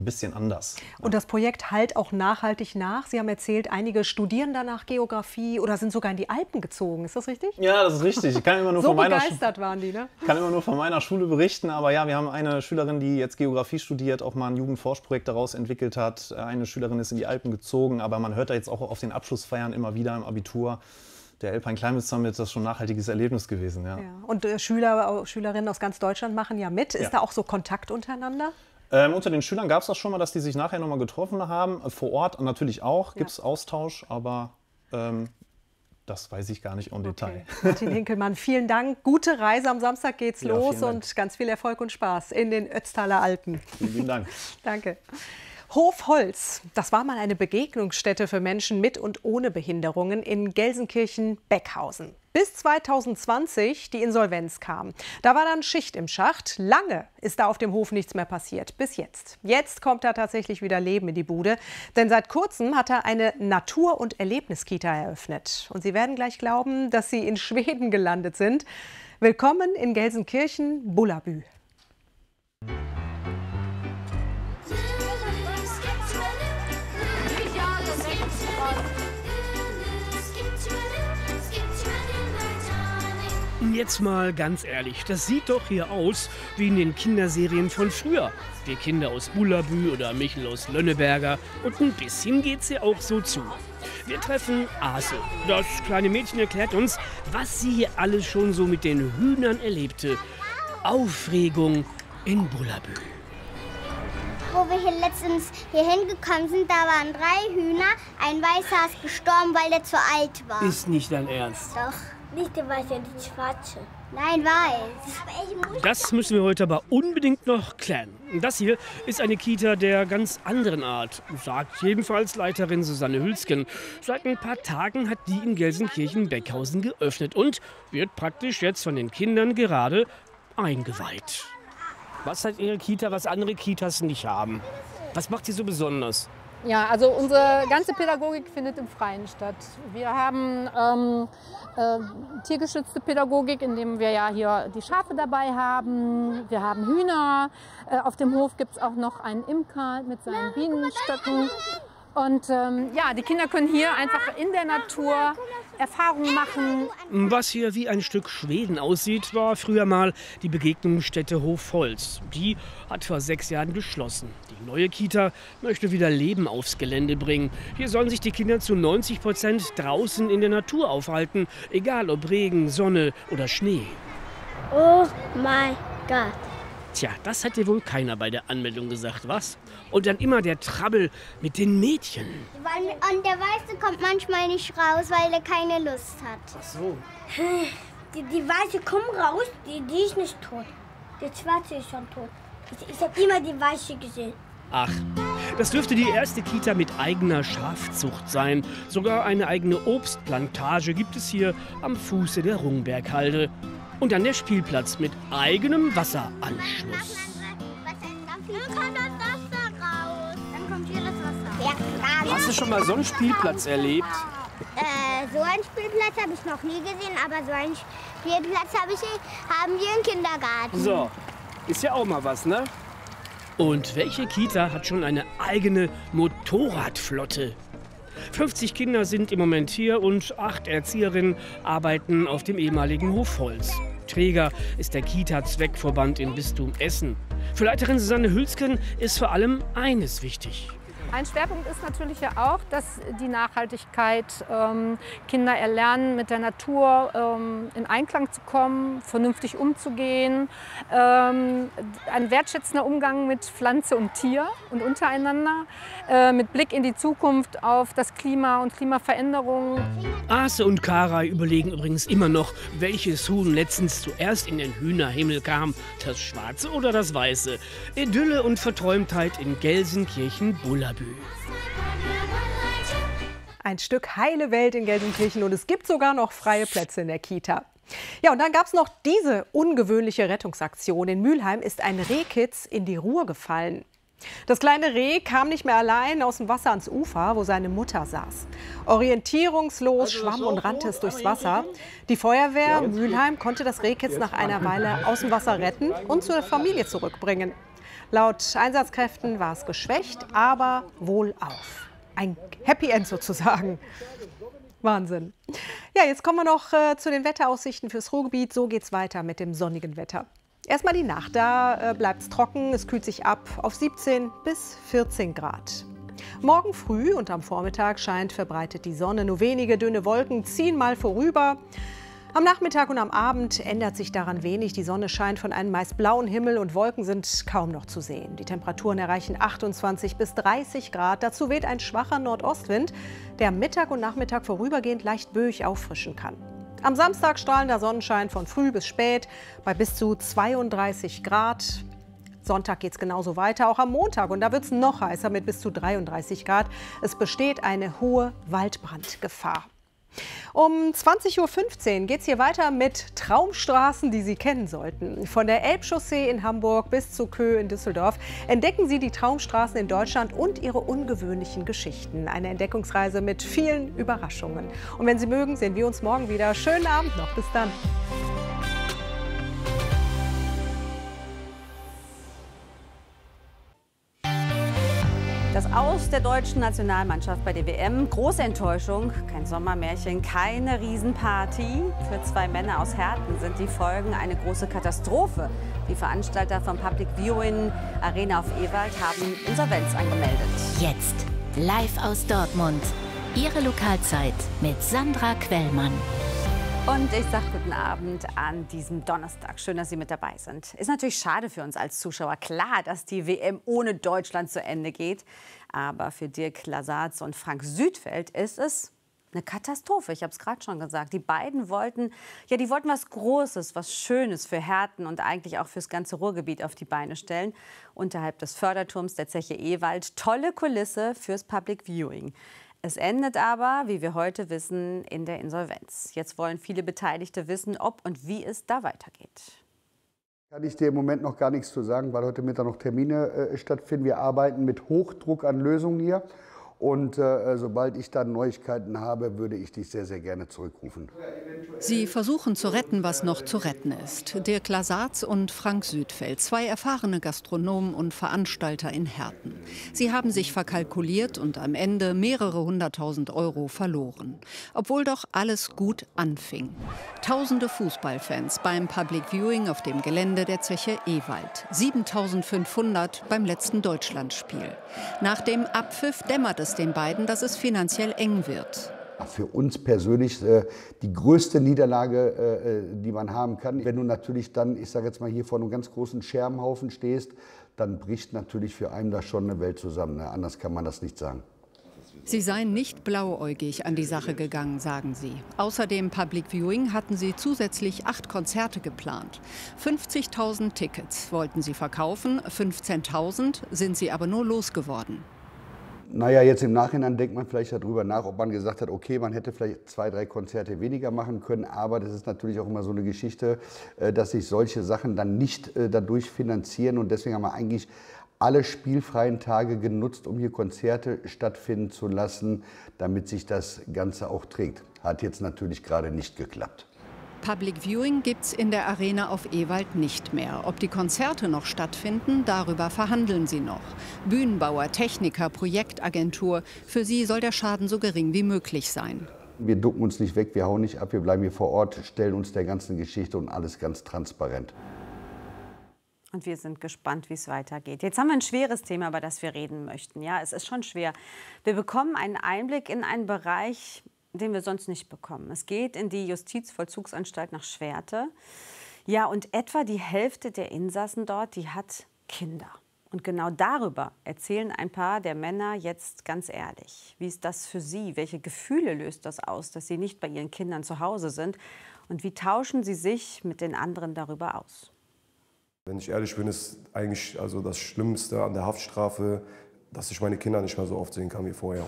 ein bisschen anders. Und das Projekt Halt auch nachhaltig nach. Sie haben erzählt, einige studieren danach Geografie oder sind sogar in die Alpen gezogen. Ist das richtig? Ja, das ist richtig. Ich kann immer nur so begeistert waren die, ne? Ich kann immer nur von meiner Schule berichten, aber ja, wir haben eine Schülerin, die jetzt Geografie studiert, auch mal ein Jugendforschprojekt daraus entwickelt hat. Eine Schülerin ist in die Alpen gezogen, aber man hört da jetzt auch auf den Abschlussfeiern immer wieder im Abitur. Der Alpine Climate Summit, das ist schon ein nachhaltiges Erlebnis gewesen. Ja. Und Schüler, Schülerinnen aus ganz Deutschland machen ja mit. Ist da auch so Kontakt untereinander? Unter den Schülern gab es das schon mal, dass die sich nachher nochmal getroffen haben. Vor Ort natürlich auch, gibt es Austausch, aber das weiß ich gar nicht im Detail. Martin Hinkelmann, vielen Dank. Gute Reise, am Samstag geht's los und ganz viel Erfolg und Spaß in den Ötztaler Alpen. Vielen Dank. Danke. Hofholz, das war mal eine Begegnungsstätte für Menschen mit und ohne Behinderungen in Gelsenkirchen-Beckhausen. Bis 2020 die Insolvenz kam. Da war dann Schicht im Schacht. Lange ist da auf dem Hof nichts mehr passiert. Bis jetzt. Jetzt kommt da tatsächlich wieder Leben in die Bude. Denn seit kurzem hat er eine Natur- und Erlebniskita eröffnet. Und Sie werden gleich glauben, dass Sie in Schweden gelandet sind. Willkommen in Gelsenkirchen-Bullabü. Jetzt mal ganz ehrlich, das sieht doch hier aus wie in den Kinderserien von früher. Wir Kinder aus Bullabü oder Michel aus Lönneberger. Und ein bisschen geht's hier auch so zu. Wir treffen Ase. Das kleine Mädchen erklärt uns, was sie hier alles schon so mit den Hühnern erlebte. Aufregung in Bullabü. Wo wir hier letztens hier hingekommen sind, da waren 3 Hühner. Ein Weißer ist gestorben, weil der zu alt war. Ist nicht dein Ernst? Doch. Nicht der Weiße, die Schwarze. Nein, weiß. Das müssen wir heute aber unbedingt noch klären. Das hier ist eine Kita der ganz anderen Art, sagt jedenfalls Leiterin Susanne Hülsken. Seit ein paar Tagen hat die in Gelsenkirchen-Beckhausen geöffnet und wird praktisch jetzt von den Kindern gerade eingeweiht. Was hat Ihre Kita, was andere Kitas nicht haben? Was macht sie so besonders? Ja, also unsere ganze Pädagogik findet im Freien statt. Wir haben tiergeschützte Pädagogik, indem wir ja hier die Schafe dabei haben. Wir haben Hühner. Auf dem Hof gibt es auch noch einen Imker mit seinen Bienenstöcken. Und ja, die Kinder können hier einfach in der Natur Erfahrungen machen. Was hier wie ein Stück Schweden aussieht, war früher mal die Begegnungsstätte Hofholz. Die hat vor 6 Jahren geschlossen. Die neue Kita möchte wieder Leben aufs Gelände bringen. Hier sollen sich die Kinder zu 90% draußen in der Natur aufhalten, egal ob Regen, Sonne oder Schnee. Oh mein Gott. Tja, das hat dir wohl keiner bei der Anmeldung gesagt, was? Und dann immer der Trabbel mit den Mädchen. Und der Weiße kommt manchmal nicht raus, weil er keine Lust hat. Ach so. Die Weiße kommt raus, die ist nicht tot. Der Schwarze ist schon tot. Ich habe immer die Weiße gesehen. Ach, das dürfte die erste Kita mit eigener Schafzucht sein. Sogar eine eigene Obstplantage gibt es hier am Fuße der Rungberghalde. Und dann der Spielplatz mit eigenem Wasseranschluss. Dann kommt das Wasser raus. Dann kommt hier das Wasser. Ja, klar. Hast du schon mal so einen Spielplatz erlebt? So einen Spielplatz habe ich noch nie gesehen, aber so einen Spielplatz haben wir im Kindergarten. So, ist ja auch mal was, ne? Und welche Kita hat schon eine eigene Motorradflotte? 50 Kinder sind im Moment hier und 8 Erzieherinnen arbeiten auf dem ehemaligen Hofholz. Träger ist der Kita-Zweckverband im Bistum Essen. Für Leiterin Susanne Hülsken ist vor allem eines wichtig. Ein Schwerpunkt ist natürlich ja auch, dass die Nachhaltigkeit, Kinder erlernen, mit der Natur in Einklang zu kommen, vernünftig umzugehen, ein wertschätzender Umgang mit Pflanze und Tier und untereinander, mit Blick in die Zukunft auf das Klima und Klimaveränderungen. Ase und Kara überlegen übrigens immer noch, welches Huhn letztens zuerst in den Hühnerhimmel kam, das schwarze oder das weiße. Idylle und Verträumtheit in Gelsenkirchen-Bullabü. Ein Stück heile Welt in Gelsenkirchen und es gibt sogar noch freie Plätze in der Kita. Ja, und dann gab es noch diese ungewöhnliche Rettungsaktion. In Mülheim ist ein Rehkitz in die Ruhr gefallen. Das kleine Reh kam nicht mehr allein aus dem Wasser ans Ufer, wo seine Mutter saß. Orientierungslos schwamm und rannte es durchs Wasser. Die Feuerwehr Mülheim konnte das Rehkitz nach einer Weile aus dem Wasser retten und zur Familie zurückbringen. Laut Einsatzkräften war es geschwächt, aber wohlauf. Ein Happy End sozusagen. Wahnsinn. Ja, jetzt kommen wir noch zu den Wetteraussichten fürs Ruhrgebiet. So geht's weiter mit dem sonnigen Wetter. Erstmal die Nacht, da bleibt es trocken, es kühlt sich ab auf 17 bis 14 Grad. Morgen früh und am Vormittag scheint verbreitet die Sonne, nur wenige dünne Wolken ziehen mal vorüber. Am Nachmittag und am Abend ändert sich daran wenig. Die Sonne scheint von einem meist blauen Himmel und Wolken sind kaum noch zu sehen. Die Temperaturen erreichen 28 bis 30 Grad. Dazu weht ein schwacher Nordostwind, der am Mittag und Nachmittag vorübergehend leicht böig auffrischen kann. Am Samstag strahlender Sonnenschein von früh bis spät bei bis zu 32 Grad. Sonntag geht es genauso weiter, auch am Montag. Und da wird es noch heißer mit bis zu 33 Grad. Es besteht eine hohe Waldbrandgefahr. Um 20:15 Uhr geht es hier weiter mit Traumstraßen, die Sie kennen sollten. Von der Elbchaussee in Hamburg bis zu Köh in Düsseldorf entdecken Sie die Traumstraßen in Deutschland und ihre ungewöhnlichen Geschichten. Eine Entdeckungsreise mit vielen Überraschungen. Und wenn Sie mögen, sehen wir uns morgen wieder. Schönen Abend noch. Bis dann. Das Aus der deutschen Nationalmannschaft bei der WM, große Enttäuschung, kein Sommermärchen, keine Riesenparty. Für zwei Männer aus Herten sind die Folgen eine große Katastrophe. Die Veranstalter vom Public Viewing Arena auf Ewald haben Insolvenz angemeldet. Jetzt live aus Dortmund. Ihre Lokalzeit mit Sandra Quellmann. Und ich sage guten Abend an diesem Donnerstag. Schön, dass Sie mit dabei sind. Ist natürlich schade für uns als Zuschauer. Klar, dass die WM ohne Deutschland zu Ende geht. Aber für Dirk Lasatz und Frank Südfeld ist es eine Katastrophe. Ich habe es gerade schon gesagt. Die beiden wollten was Großes, was Schönes für Herten und eigentlich auch fürs ganze Ruhrgebiet auf die Beine stellen. Unterhalb des Förderturms der Zeche Ewald. Tolle Kulisse fürs Public Viewing. Es endet aber, wie wir heute wissen, in der Insolvenz. Jetzt wollen viele Beteiligte wissen, ob und wie es da weitergeht. Kann ich dir im Moment noch gar nichts zu sagen, weil heute Mittag noch Termine stattfinden. Wir arbeiten mit Hochdruck an Lösungen hier. Und sobald ich dann Neuigkeiten habe, würde ich dich sehr, sehr gerne zurückrufen. Sie versuchen zu retten, was noch zu retten ist. Dirk Lasatz und Frank Südfeld, zwei erfahrene Gastronomen und Veranstalter in Herten. Sie haben sich verkalkuliert und am Ende mehrere 100.000 € verloren. Obwohl doch alles gut anfing. Tausende Fußballfans beim Public Viewing auf dem Gelände der Zeche Ewald. 7.500 beim letzten Deutschlandspiel. Nach dem Abpfiff dämmert es den beiden, dass es finanziell eng wird. Für uns persönlich die größte Niederlage, die man haben kann. Wenn du natürlich dann, ich sage jetzt mal, hier vor einem ganz großen Scherbenhaufen stehst, dann bricht natürlich für einen da schon eine Welt zusammen. Ne? Anders kann man das nicht sagen. Sie seien nicht blauäugig an die Sache gegangen, sagen sie. Außer dem Public Viewing hatten sie zusätzlich 8 Konzerte geplant. 50.000 Tickets wollten sie verkaufen, 15.000 sind sie aber nur losgeworden. Naja, jetzt im Nachhinein denkt man vielleicht darüber nach, ob man gesagt hat, okay, man hätte vielleicht 2, 3 Konzerte weniger machen können. Aber das ist natürlich auch immer so eine Geschichte, dass sich solche Sachen dann nicht dadurch finanzieren. Und deswegen haben wir eigentlich alle spielfreien Tage genutzt, um hier Konzerte stattfinden zu lassen, damit sich das Ganze auch trägt. Hat jetzt natürlich gerade nicht geklappt. Public Viewing gibt's in der Arena auf Ewald nicht mehr. Ob die Konzerte noch stattfinden, darüber verhandeln sie noch. Bühnenbauer, Techniker, Projektagentur, für sie soll der Schaden so gering wie möglich sein. Wir ducken uns nicht weg, wir hauen nicht ab, wir bleiben hier vor Ort, stellen uns der ganzen Geschichte und alles ganz transparent. Und wir sind gespannt, wie es weitergeht. Jetzt haben wir ein schweres Thema, über das wir reden möchten. Ja, es ist schon schwer. Wir bekommen einen Einblick in einen Bereich, den wir sonst nicht bekommen. Es geht in die Justizvollzugsanstalt nach Schwerte. Ja, und etwa die Hälfte der Insassen dort, die hat Kinder. Und genau darüber erzählen ein paar der Männer jetzt ganz ehrlich. Wie ist das für sie? Welche Gefühle löst das aus, dass sie nicht bei ihren Kindern zu Hause sind? Und wie tauschen sie sich mit den anderen darüber aus? Wenn ich ehrlich bin, ist eigentlich das Schlimmste an der Haftstrafe, dass ich meine Kinder nicht mehr so oft sehen kann wie vorher.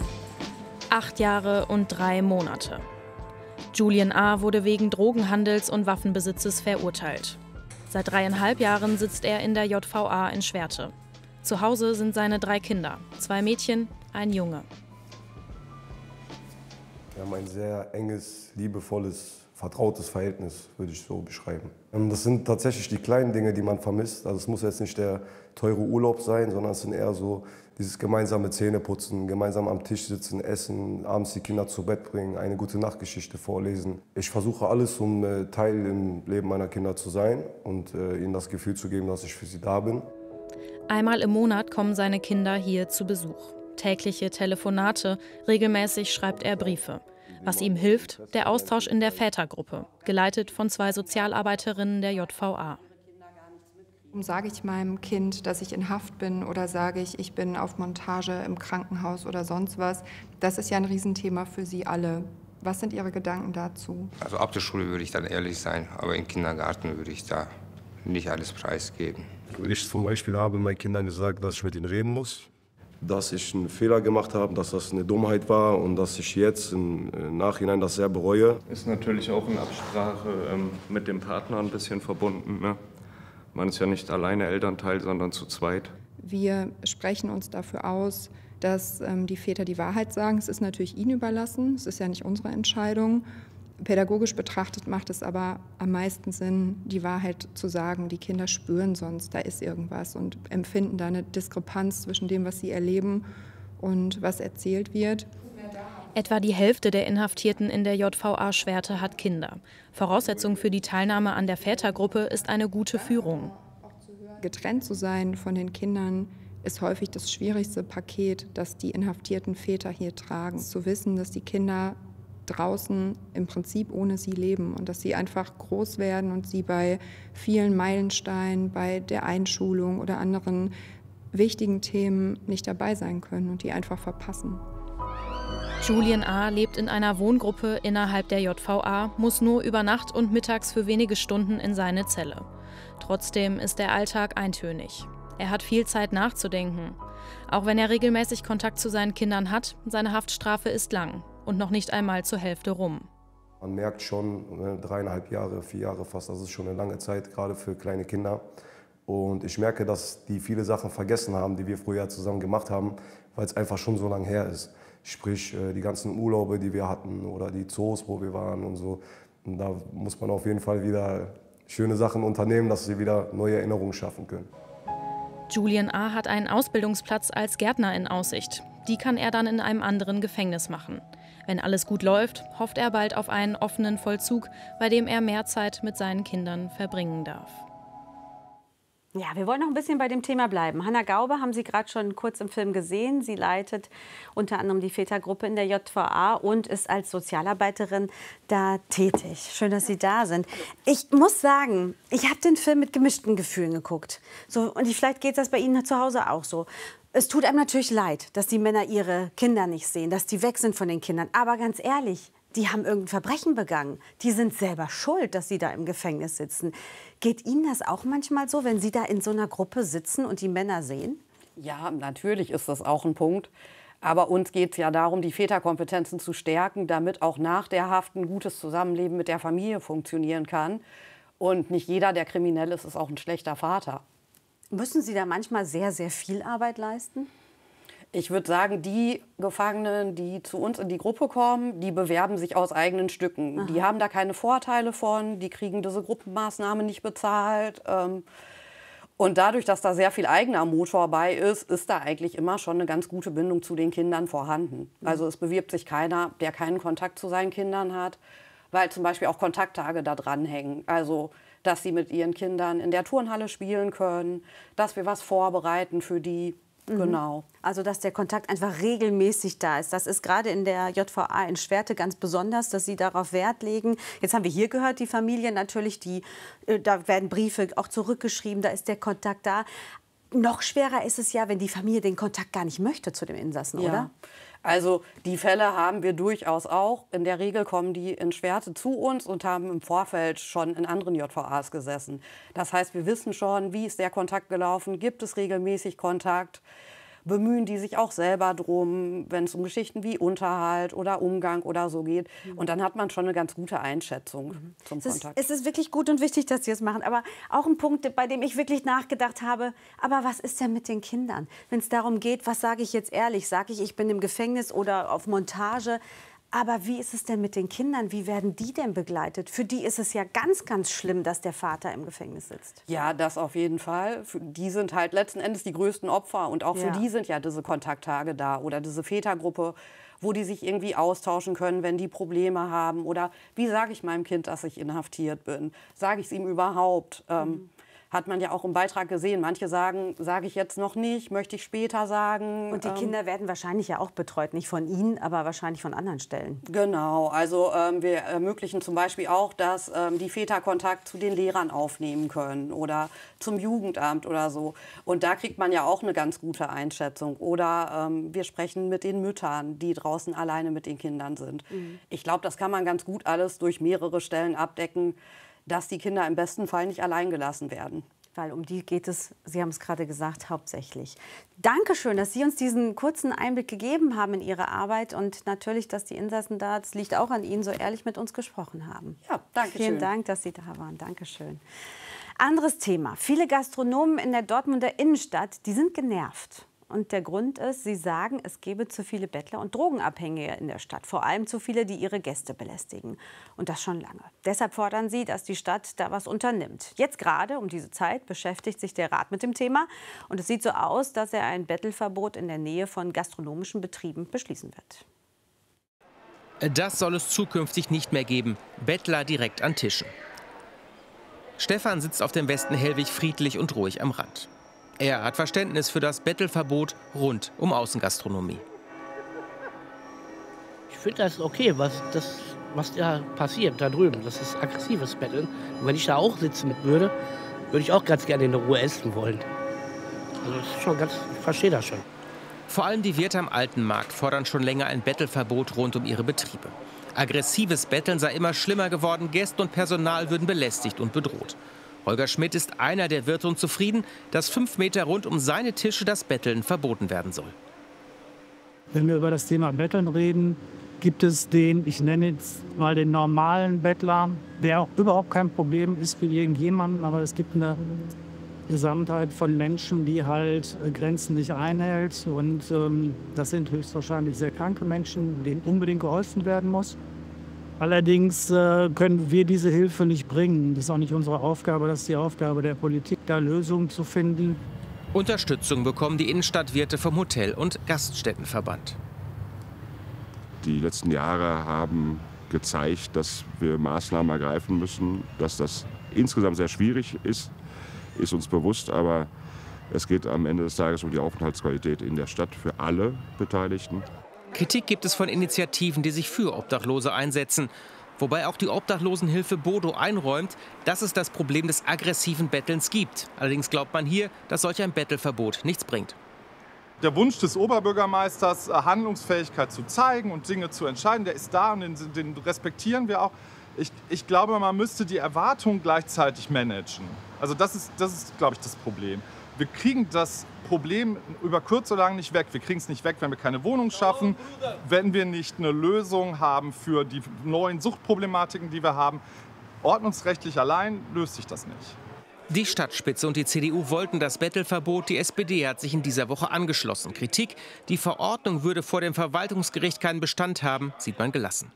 8 Jahre und 3 Monate. Julian A. wurde wegen Drogenhandels und Waffenbesitzes verurteilt. Seit 3,5 Jahren sitzt er in der JVA in Schwerte. Zu Hause sind seine 3 Kinder, 2 Mädchen, ein Junge. Wir haben ein sehr enges, liebevolles vertrautes Verhältnis, würde ich so beschreiben. Das sind tatsächlich die kleinen Dinge, die man vermisst. Also es muss jetzt nicht der teure Urlaub sein, sondern es sind eher so dieses gemeinsame Zähneputzen, gemeinsam am Tisch sitzen, essen, abends die Kinder zu Bett bringen, eine gute Nachtgeschichte vorlesen. Ich versuche alles, um Teil im Leben meiner Kinder zu sein und ihnen das Gefühl zu geben, dass ich für sie da bin. Einmal im Monat kommen seine Kinder hier zu Besuch. Tägliche Telefonate, regelmäßig schreibt er Briefe. Was ihm hilft, der Austausch in der Vätergruppe, geleitet von 2 Sozialarbeiterinnen der JVA. Sage ich meinem Kind, dass ich in Haft bin, oder sage ich bin auf Montage im Krankenhaus oder sonst was? Das ist ja ein Riesenthema für Sie alle. Was sind Ihre Gedanken dazu? Also ab der Schule würde ich dann ehrlich sein, aber im Kindergarten würde ich da nicht alles preisgeben. Ich zum Beispiel habe meinen Kindern gesagt, dass ich mit ihnen reden muss, dass ich einen Fehler gemacht habe, dass das eine Dummheit war und dass ich jetzt im Nachhinein das sehr bereue. Ist natürlich auch in Absprache mit dem Partner ein bisschen verbunden, ne? Man ist ja nicht alleine Elternteil, sondern zu zweit. Wir sprechen uns dafür aus, dass die Väter die Wahrheit sagen. Es ist natürlich ihnen überlassen, es ist ja nicht unsere Entscheidung. Pädagogisch betrachtet macht es aber am meisten Sinn, die Wahrheit zu sagen. Die Kinder spüren sonst, da ist irgendwas und empfinden da eine Diskrepanz zwischen dem, was sie erleben und was erzählt wird. Etwa die Hälfte der Inhaftierten in der JVA Schwerte hat Kinder. Voraussetzung für die Teilnahme an der Vätergruppe ist eine gute Führung. Getrennt zu sein von den Kindern ist häufig das schwierigste Paket, das die inhaftierten Väter hier tragen. Zu wissen, dass die Kinder draußen im Prinzip ohne sie leben und dass sie einfach groß werden und sie bei vielen Meilensteinen, bei der Einschulung oder anderen wichtigen Themen nicht dabei sein können und die einfach verpassen. Julian A. lebt in einer Wohngruppe innerhalb der JVA, muss nur über Nacht und mittags für wenige Stunden in seine Zelle. Trotzdem ist der Alltag eintönig. Er hat viel Zeit nachzudenken. Auch wenn er regelmäßig Kontakt zu seinen Kindern hat, seine Haftstrafe ist lang und noch nicht einmal zur Hälfte rum. Man merkt schon, 3,5 Jahre, 4 Jahre fast, das ist schon eine lange Zeit, gerade für kleine Kinder. Und ich merke, dass die viele Sachen vergessen haben, die wir früher zusammen gemacht haben, weil es einfach schon so lange her ist. Sprich, die ganzen Urlaube, die wir hatten oder die Zoos, wo wir waren und so. Und da muss man auf jeden Fall wieder schöne Sachen unternehmen, dass sie wieder neue Erinnerungen schaffen können. Julian A. hat einen Ausbildungsplatz als Gärtner in Aussicht. Die kann er dann in einem anderen Gefängnis machen. Wenn alles gut läuft, hofft er bald auf einen offenen Vollzug, bei dem er mehr Zeit mit seinen Kindern verbringen darf. Ja, wir wollen noch ein bisschen bei dem Thema bleiben. Hanna Gaube haben Sie gerade schon kurz im Film gesehen. Sie leitet unter anderem die Vätergruppe in der JVA und ist als Sozialarbeiterin da tätig. Schön, dass Sie da sind. Ich muss sagen, ich habe den Film mit gemischten Gefühlen geguckt. So, und vielleicht geht das bei Ihnen zu Hause auch so. Es tut einem natürlich leid, dass die Männer ihre Kinder nicht sehen, dass die weg sind von den Kindern. Aber ganz ehrlich, die haben irgendein Verbrechen begangen. Die sind selber schuld, dass sie da im Gefängnis sitzen. Geht Ihnen das auch manchmal so, wenn Sie da in so einer Gruppe sitzen und die Männer sehen? Ja, natürlich ist das auch ein Punkt. Aber uns geht es ja darum, die Väterkompetenzen zu stärken, damit auch nach der Haft ein gutes Zusammenleben mit der Familie funktionieren kann. Und nicht jeder, der kriminell ist, ist auch ein schlechter Vater. Müssen Sie da manchmal sehr, sehr viel Arbeit leisten? Ich würde sagen, die Gefangenen, die zu uns in die Gruppe kommen, die bewerben sich aus eigenen Stücken. Aha. Die haben da keine Vorteile von, die kriegen diese Gruppenmaßnahme nicht bezahlt. Und dadurch, dass da sehr viel eigener Motor bei ist, ist da eigentlich immer schon eine ganz gute Bindung zu den Kindern vorhanden. Also es bewirbt sich keiner, der keinen Kontakt zu seinen Kindern hat, weil zum Beispiel auch Kontakttage da dranhängen. Also dass sie mit ihren Kindern in der Turnhalle spielen können, dass wir was vorbereiten für die. Genau. Also dass der Kontakt einfach regelmäßig da ist. Das ist gerade in der JVA in Schwerte ganz besonders, dass Sie darauf Wert legen. Jetzt haben wir hier gehört, die Familien natürlich, da werden Briefe auch zurückgeschrieben, da ist der Kontakt da. Noch schwerer ist es ja, wenn die Familie den Kontakt gar nicht möchte zu dem Insassen, ja. Oder? Also die Fälle haben wir durchaus auch. In der Regel kommen die in Schwerte zu uns und haben im Vorfeld schon in anderen JVAs gesessen. Das heißt, wir wissen schon, wie ist der Kontakt gelaufen, gibt es regelmäßig Kontakt, bemühen die sich auch selber drum, wenn es um Geschichten wie Unterhalt oder Umgang oder so geht. Und dann hat man schon eine ganz gute Einschätzung zum Kontakt. Es ist wirklich gut und wichtig, dass Sie es machen. Aber auch ein Punkt, bei dem ich wirklich nachgedacht habe, aber was ist denn mit den Kindern? Wenn es darum geht, was sage ich jetzt ehrlich? Sage ich bin im Gefängnis oder auf Montage? Aber wie ist es denn mit den Kindern? Wie werden die denn begleitet? Für die ist es ja ganz, ganz schlimm, dass der Vater im Gefängnis sitzt. Ja, das auf jeden Fall. Die sind halt letzten Endes die größten Opfer. Und auch für die sind ja diese Kontakttage da oder diese Vätergruppe, wo die sich irgendwie austauschen können, wenn die Probleme haben. Oder wie sage ich meinem Kind, dass ich inhaftiert bin? Sage ich es ihm überhaupt? Hat man ja auch im Beitrag gesehen. Manche sagen, sage ich jetzt noch nicht, möchte ich später sagen. Und die Kinder werden wahrscheinlich ja auch betreut, nicht von Ihnen, aber wahrscheinlich von anderen Stellen. Genau, also wir ermöglichen zum Beispiel auch, dass die Väter Kontakt zu den Lehrern aufnehmen können oder zum Jugendamt oder so. Und da kriegt man ja auch eine ganz gute Einschätzung. Oder wir sprechen mit den Müttern, die draußen alleine mit den Kindern sind. Ich glaube, das kann man ganz gut alles durch mehrere Stellen abdecken, dass die Kinder im besten Fall nicht allein gelassen werden. Weil um die geht es, Sie haben es gerade gesagt, hauptsächlich. Dankeschön, dass Sie uns diesen kurzen Einblick gegeben haben in Ihre Arbeit und natürlich, dass die Insassen da, das liegt auch an Ihnen, so ehrlich mit uns gesprochen haben. Ja, danke schön. Vielen Dank, dass Sie da waren. Dankeschön. Anderes Thema. Viele Gastronomen in der Dortmunder Innenstadt, die sind genervt. Und der Grund ist, sie sagen, es gebe zu viele Bettler und Drogenabhängige in der Stadt. Vor allem zu viele, die ihre Gäste belästigen. Und das schon lange. Deshalb fordern sie, dass die Stadt da was unternimmt. Jetzt gerade, um diese Zeit, beschäftigt sich der Rat mit dem Thema. Und es sieht so aus, dass er ein Bettelverbot in der Nähe von gastronomischen Betrieben beschließen wird. Das soll es zukünftig nicht mehr geben. Bettler direkt an Tischen. Stefan sitzt auf dem Westen Hellwig friedlich und ruhig am Rand. Er hat Verständnis für das Bettelverbot rund um Außengastronomie. Ich finde das okay, was da passiert da drüben. Das ist aggressives Betteln. Und wenn ich da auch sitzen würde ich auch ganz gerne in Ruhe essen wollen. Also das ist schon ganz, ich verstehe das schon. Vor allem die Wirte am Alten Markt fordern schon länger ein Bettelverbot rund um ihre Betriebe. Aggressives Betteln sei immer schlimmer geworden, Gäste und Personal würden belästigt und bedroht. Holger Schmidt ist einer der Wirte und zufrieden, dass 5 Meter rund um seine Tische das Betteln verboten werden soll. Wenn wir über das Thema Betteln reden, gibt es den, ich nenne jetzt mal den normalen Bettler, der auch überhaupt kein Problem ist für irgendjemanden, aber es gibt eine Gesamtheit von Menschen, die halt Grenzen nicht einhält. Und das sind höchstwahrscheinlich sehr kranke Menschen, denen unbedingt geholfen werden muss. Allerdings können wir diese Hilfe nicht bringen. Das ist auch nicht unsere Aufgabe, das ist die Aufgabe der Politik, da Lösungen zu finden. Unterstützung bekommen die Innenstadtwirte vom Hotel- und Gaststättenverband. Die letzten Jahre haben gezeigt, dass wir Maßnahmen ergreifen müssen, dass das insgesamt sehr schwierig ist uns bewusst, aber es geht am Ende des Tages um die Aufenthaltsqualität in der Stadt für alle Beteiligten. Kritik gibt es von Initiativen, die sich für Obdachlose einsetzen. Wobei auch die Obdachlosenhilfe Bodo einräumt, dass es das Problem des aggressiven Bettelns gibt. Allerdings glaubt man hier, dass solch ein Bettelverbot nichts bringt. Der Wunsch des Oberbürgermeisters, Handlungsfähigkeit zu zeigen und Dinge zu entscheiden, der ist da und den respektieren wir auch. Ich glaube, man müsste die Erwartungen gleichzeitig managen. Also das ist, glaube ich, das Problem. Wir kriegen das Problem über kurz oder lang nicht weg. Wir kriegen es nicht weg, wenn wir keine Wohnung schaffen, wenn wir nicht eine Lösung haben für die neuen Suchtproblematiken, die wir haben. Ordnungsrechtlich allein löst sich das nicht. Die Stadtspitze und die CDU wollten das Bettelverbot. Die SPD hat sich in dieser Woche angeschlossen. Kritik, die Verordnung würde vor dem Verwaltungsgericht keinen Bestand haben, sieht man gelassen.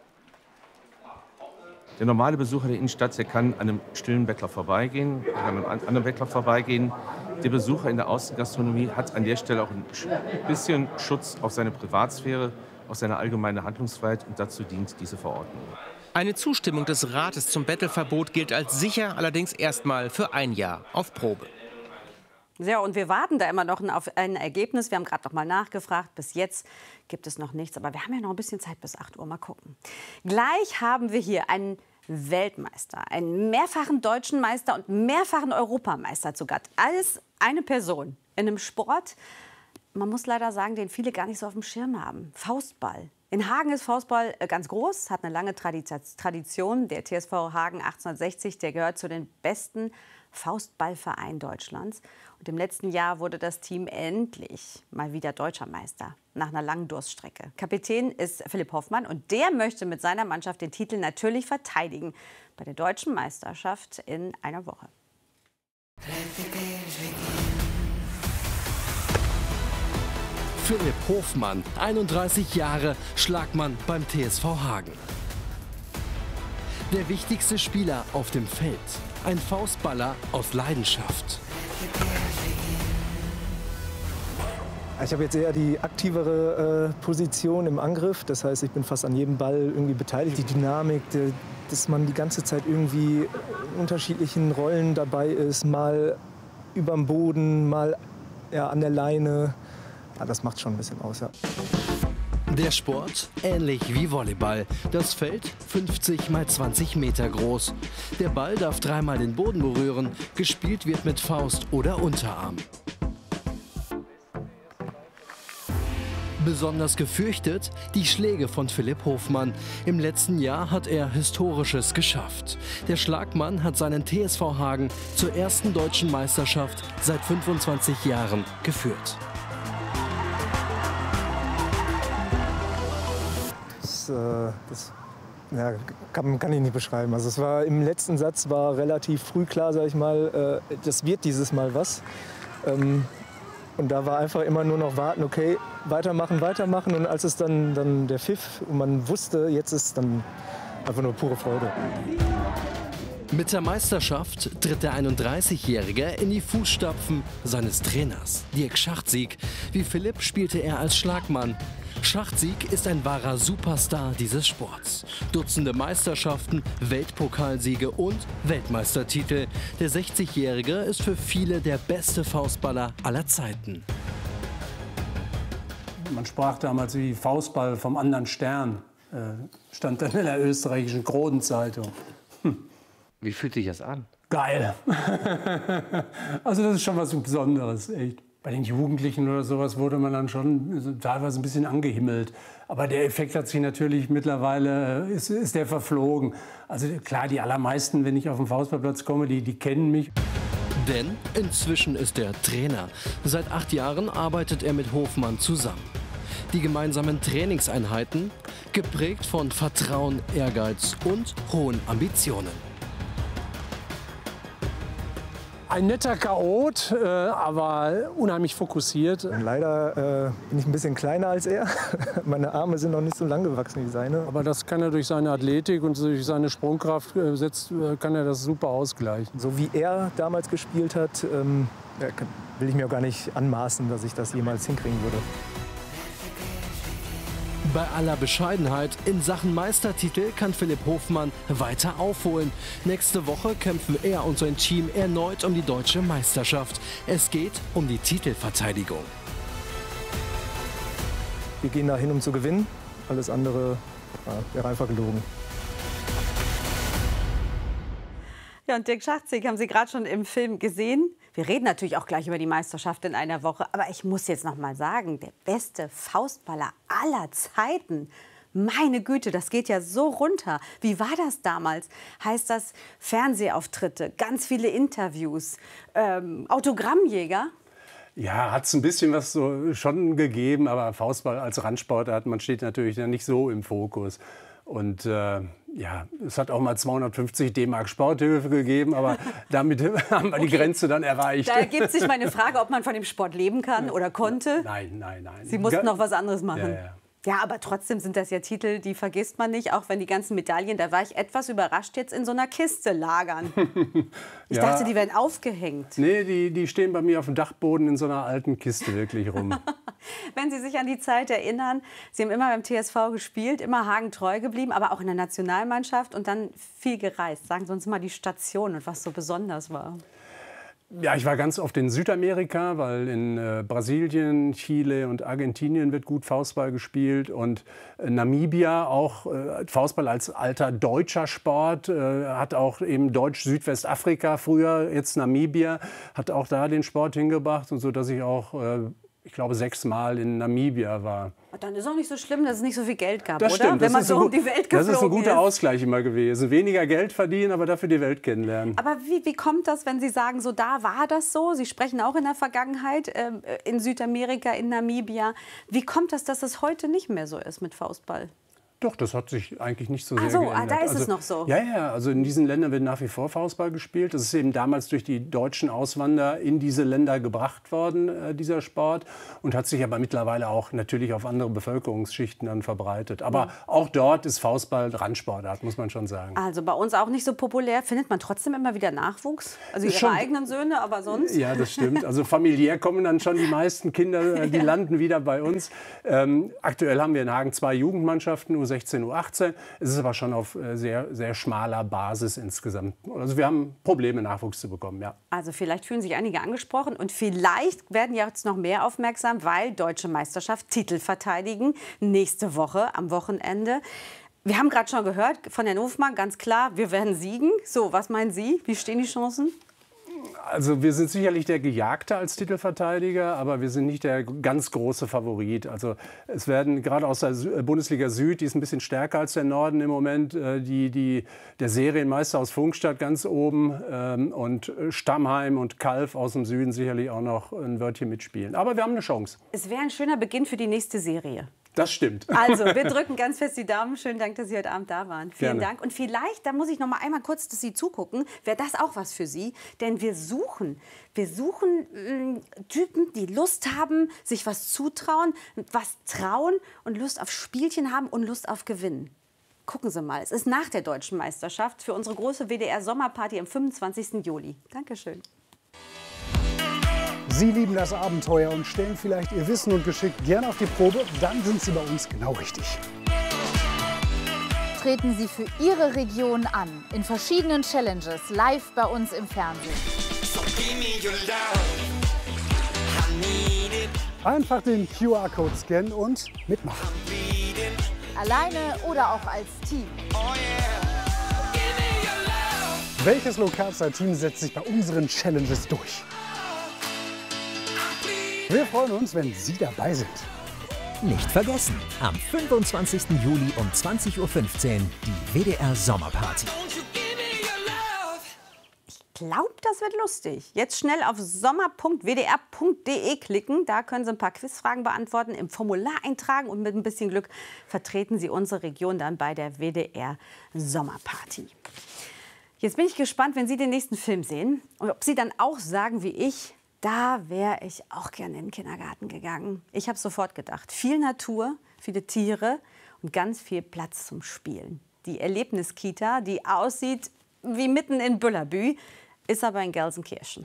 Der normale Besucher der Innenstadt, der kann an einem stillen Bettler vorbeigehen, an einem anderen Bettler vorbeigehen. Der Besucher in der Außengastronomie hat an der Stelle auch ein bisschen Schutz auf seine Privatsphäre, auf seine allgemeine Handlungsfreiheit, und dazu dient diese Verordnung. Eine Zustimmung des Rates zum Bettelverbot gilt als sicher, allerdings erstmal für ein Jahr auf Probe. Ja, und wir warten da immer noch auf ein Ergebnis. Wir haben gerade noch mal nachgefragt. Bis jetzt gibt es noch nichts. Aber wir haben ja noch ein bisschen Zeit bis 8 Uhr. Mal gucken. Gleich haben wir hier einen Weltmeister, einen mehrfachen deutschen Meister und mehrfachen Europameister zu Gast. Alles eine Person in einem Sport. Man muss leider sagen, den viele gar nicht so auf dem Schirm haben. Faustball. In Hagen ist Faustball ganz groß, hat eine lange Tradition. Der TSV Hagen 1860, der gehört zu den besten Faustballvereinen Deutschlands. Und im letzten Jahr wurde das Team endlich mal wieder deutscher Meister nach einer langen Durststrecke. Kapitän ist Philipp Hoffmann und der möchte mit seiner Mannschaft den Titel natürlich verteidigen bei der deutschen Meisterschaft in einer Woche. Philipp Hofmann, 31 Jahre, Schlagmann beim TSV Hagen. Der wichtigste Spieler auf dem Feld. Ein Faustballer aus Leidenschaft. Ich habe jetzt eher die aktivere Position im Angriff. Das heißt, ich bin fast an jedem Ball irgendwie beteiligt. Die Dynamik, dass man die ganze Zeit irgendwie in unterschiedlichen Rollen dabei ist. Mal überm Boden, mal an der Leine. Ja, das macht schon ein bisschen aus, ja. Der Sport ähnlich wie Volleyball. Das Feld 50 x 20 Meter groß. Der Ball darf dreimal den Boden berühren. Gespielt wird mit Faust oder Unterarm. Besonders gefürchtet die Schläge von Philipp Hofmann. Im letzten Jahr hat er Historisches geschafft. Der Schlagmann hat seinen TSV Hagen zur ersten deutschen Meisterschaft seit 25 Jahren geführt. Das kann ich nicht beschreiben. Also es war im letzten Satz war relativ früh klar, sag ich mal, das wird dieses Mal was. Und da war einfach immer nur noch warten, okay, weitermachen, weitermachen. Und als es dann der Pfiff und man wusste, jetzt ist dann einfach nur pure Freude. Mit der Meisterschaft tritt der 31-Jährige in die Fußstapfen seines Trainers, Dirk Schachtsieg. Wie Philipp spielte er als Schlagmann. Schachtsieg ist ein wahrer Superstar dieses Sports. Dutzende Meisterschaften, Weltpokalsiege und Weltmeistertitel. Der 60-Jährige ist für viele der beste Faustballer aller Zeiten. Man sprach damals wie Faustball vom anderen Stern. Stand dann in der österreichischen Kronenzeitung. Wie fühlt sich das an? Geil. Also das ist schon was Besonderes, echt. Bei den Jugendlichen oder sowas wurde man dann schon teilweise ein bisschen angehimmelt. Aber der Effekt hat sich natürlich mittlerweile, ist der verflogen. Also klar, die allermeisten, wenn ich auf den Faustballplatz komme, die kennen mich. Denn inzwischen ist er Trainer. Seit 8 Jahren arbeitet er mit Hofmann zusammen. Die gemeinsamen Trainingseinheiten geprägt von Vertrauen, Ehrgeiz und hohen Ambitionen. Ein netter Chaot, aber unheimlich fokussiert. Und leider bin ich ein bisschen kleiner als er. Meine Arme sind noch nicht so lang gewachsen wie seine. Aber das kann er durch seine Athletik und durch seine Sprungkraft kann er das super ausgleichen. So wie er damals gespielt hat, will ich mir auch gar nicht anmaßen, dass ich das jemals hinkriegen würde. Bei aller Bescheidenheit in Sachen Meistertitel kann Philipp Hofmann weiter aufholen. Nächste Woche kämpfen er und sein Team erneut um die deutsche Meisterschaft. Es geht um die Titelverteidigung. Wir gehen dahin, um zu gewinnen. Alles andere wäre einfach gelogen. Ja, und Dirk Schachtsieg haben Sie gerade schon im Film gesehen. Wir reden natürlich auch gleich über die Meisterschaft in einer Woche. Aber ich muss jetzt noch mal sagen, der beste Faustballer aller Zeiten. Meine Güte, das geht ja so runter. Wie war das damals? Heißt das Fernsehauftritte, ganz viele Interviews, Autogrammjäger? Ja, hat es ein bisschen was so schon gegeben. Aber Faustball als Randsportart, man steht natürlich dann nicht so im Fokus. Und ja, es hat auch mal 250 D-Mark Sporthilfe gegeben, aber damit haben wir die Grenze dann erreicht. Da ergibt sich meine Frage, ob man von dem Sport leben kann oder konnte. Nein. Sie mussten noch was anderes machen. Ja. Ja, aber trotzdem sind das ja Titel, die vergisst man nicht, auch wenn die ganzen Medaillen, da war ich etwas überrascht, jetzt in so einer Kiste lagern. Ich dachte, die werden aufgehängt. Nee, die stehen bei mir auf dem Dachboden in so einer alten Kiste wirklich rum. Wenn Sie sich an die Zeit erinnern, Sie haben immer beim TSV gespielt, immer Hagen treu geblieben, aber auch in der Nationalmannschaft und dann viel gereist. Sagen Sie uns mal die Station und was so besonders war. Ja, ich war ganz oft in Südamerika, weil in Brasilien, Chile und Argentinien wird gut Faustball gespielt. Und Namibia auch, Faustball als alter deutscher Sport, hat auch eben Deutsch-Südwestafrika früher, jetzt Namibia, hat auch da den Sport hingebracht. Und so, dass ich auch, ich glaube, 6-mal in Namibia war. Dann ist auch nicht so schlimm, dass es nicht so viel Geld gab, das oder? Stimmt, wenn man so um die Welt geflogen ist. Das ist ein guter Ausgleich immer gewesen. Weniger Geld verdienen, aber dafür die Welt kennenlernen. Aber wie kommt das, wenn Sie sagen, so da war das so? Sie sprechen auch in der Vergangenheit in Südamerika, in Namibia. Wie kommt das, dass es heute nicht mehr so ist mit Faustball? Doch, das hat sich eigentlich nicht so Ach sehr so, geändert. da ist es noch so. Ja, also in diesen Ländern wird nach wie vor Faustball gespielt. Das ist eben damals durch die deutschen Auswanderer in diese Länder gebracht worden, dieser Sport. Und hat sich aber mittlerweile auch natürlich auf andere Bevölkerungsschichten dann verbreitet. Aber auch dort ist Faustball Randsportart, muss man schon sagen. Also bei uns auch nicht so populär. Findet man trotzdem immer wieder Nachwuchs? Also Ihre eigenen Söhne, aber sonst? Ja, das stimmt. Also familiär kommen dann schon die meisten Kinder, die landen wieder bei uns. Aktuell haben wir in Hagen 2 Jugendmannschaften, U16, U18. Es ist aber schon auf sehr, sehr schmaler Basis insgesamt. Also wir haben Probleme, Nachwuchs zu bekommen, ja. Also vielleicht fühlen sich einige angesprochen und vielleicht werden jetzt noch mehr aufmerksam, weil Deutsche Meisterschaft Titel verteidigen. Nächste Woche am Wochenende. Wir haben gerade schon gehört von Herrn Hofmann, ganz klar, wir werden siegen. So, was meinen Sie? Wie stehen die Chancen? Also wir sind sicherlich der Gejagte als Titelverteidiger, aber wir sind nicht der ganz große Favorit. Also es werden gerade aus der Bundesliga Süd, die ist ein bisschen stärker als der Norden im Moment, der Serienmeister aus Pfungstadt ganz oben und Stammheim und Calw aus dem Süden sicherlich auch noch ein Wörtchen mitspielen. Aber wir haben eine Chance. Es wäre ein schöner Beginn für die nächste Serie. Das stimmt. Also, wir drücken ganz fest die Daumen. Schönen Dank, dass Sie heute Abend da waren. Vielen Gerne. Dank. Und vielleicht, da muss ich noch mal einmal kurz, dass Sie zugucken, wäre das auch was für Sie. Denn wir suchen Typen, die Lust haben, sich was zutrauen, was trauen und Lust auf Spielchen haben und Lust auf Gewinnen. Gucken Sie mal, es ist nach der Deutschen Meisterschaft für unsere große WDR-Sommerparty am 25. Juli. Dankeschön. Sie lieben das Abenteuer und stellen vielleicht Ihr Wissen und Geschick gerne auf die Probe, dann sind Sie bei uns genau richtig. Treten Sie für Ihre Region an, in verschiedenen Challenges, live bei uns im Fernsehen. Einfach den QR-Code scannen und mitmachen. Alleine oder auch als Team. Welches Lokalzeit-Team setzt sich bei unseren Challenges durch? Wir freuen uns, wenn Sie dabei sind. Nicht vergessen, am 25. Juli um 20:15 Uhr die WDR Sommerparty. Ich glaube, das wird lustig. Jetzt schnell auf sommer.wdr.de klicken. Da können Sie ein paar Quizfragen beantworten, im Formular eintragen und mit ein bisschen Glück vertreten Sie unsere Region dann bei der WDR Sommerparty. Jetzt bin ich gespannt, wenn Sie den nächsten Film sehen und ob Sie dann auch sagen wie ich, da wäre ich auch gerne in den Kindergarten gegangen. Ich habe sofort gedacht, viel Natur, viele Tiere und ganz viel Platz zum Spielen. Die Erlebniskita, die aussieht wie mitten in Bullabü, ist aber in Gelsenkirchen.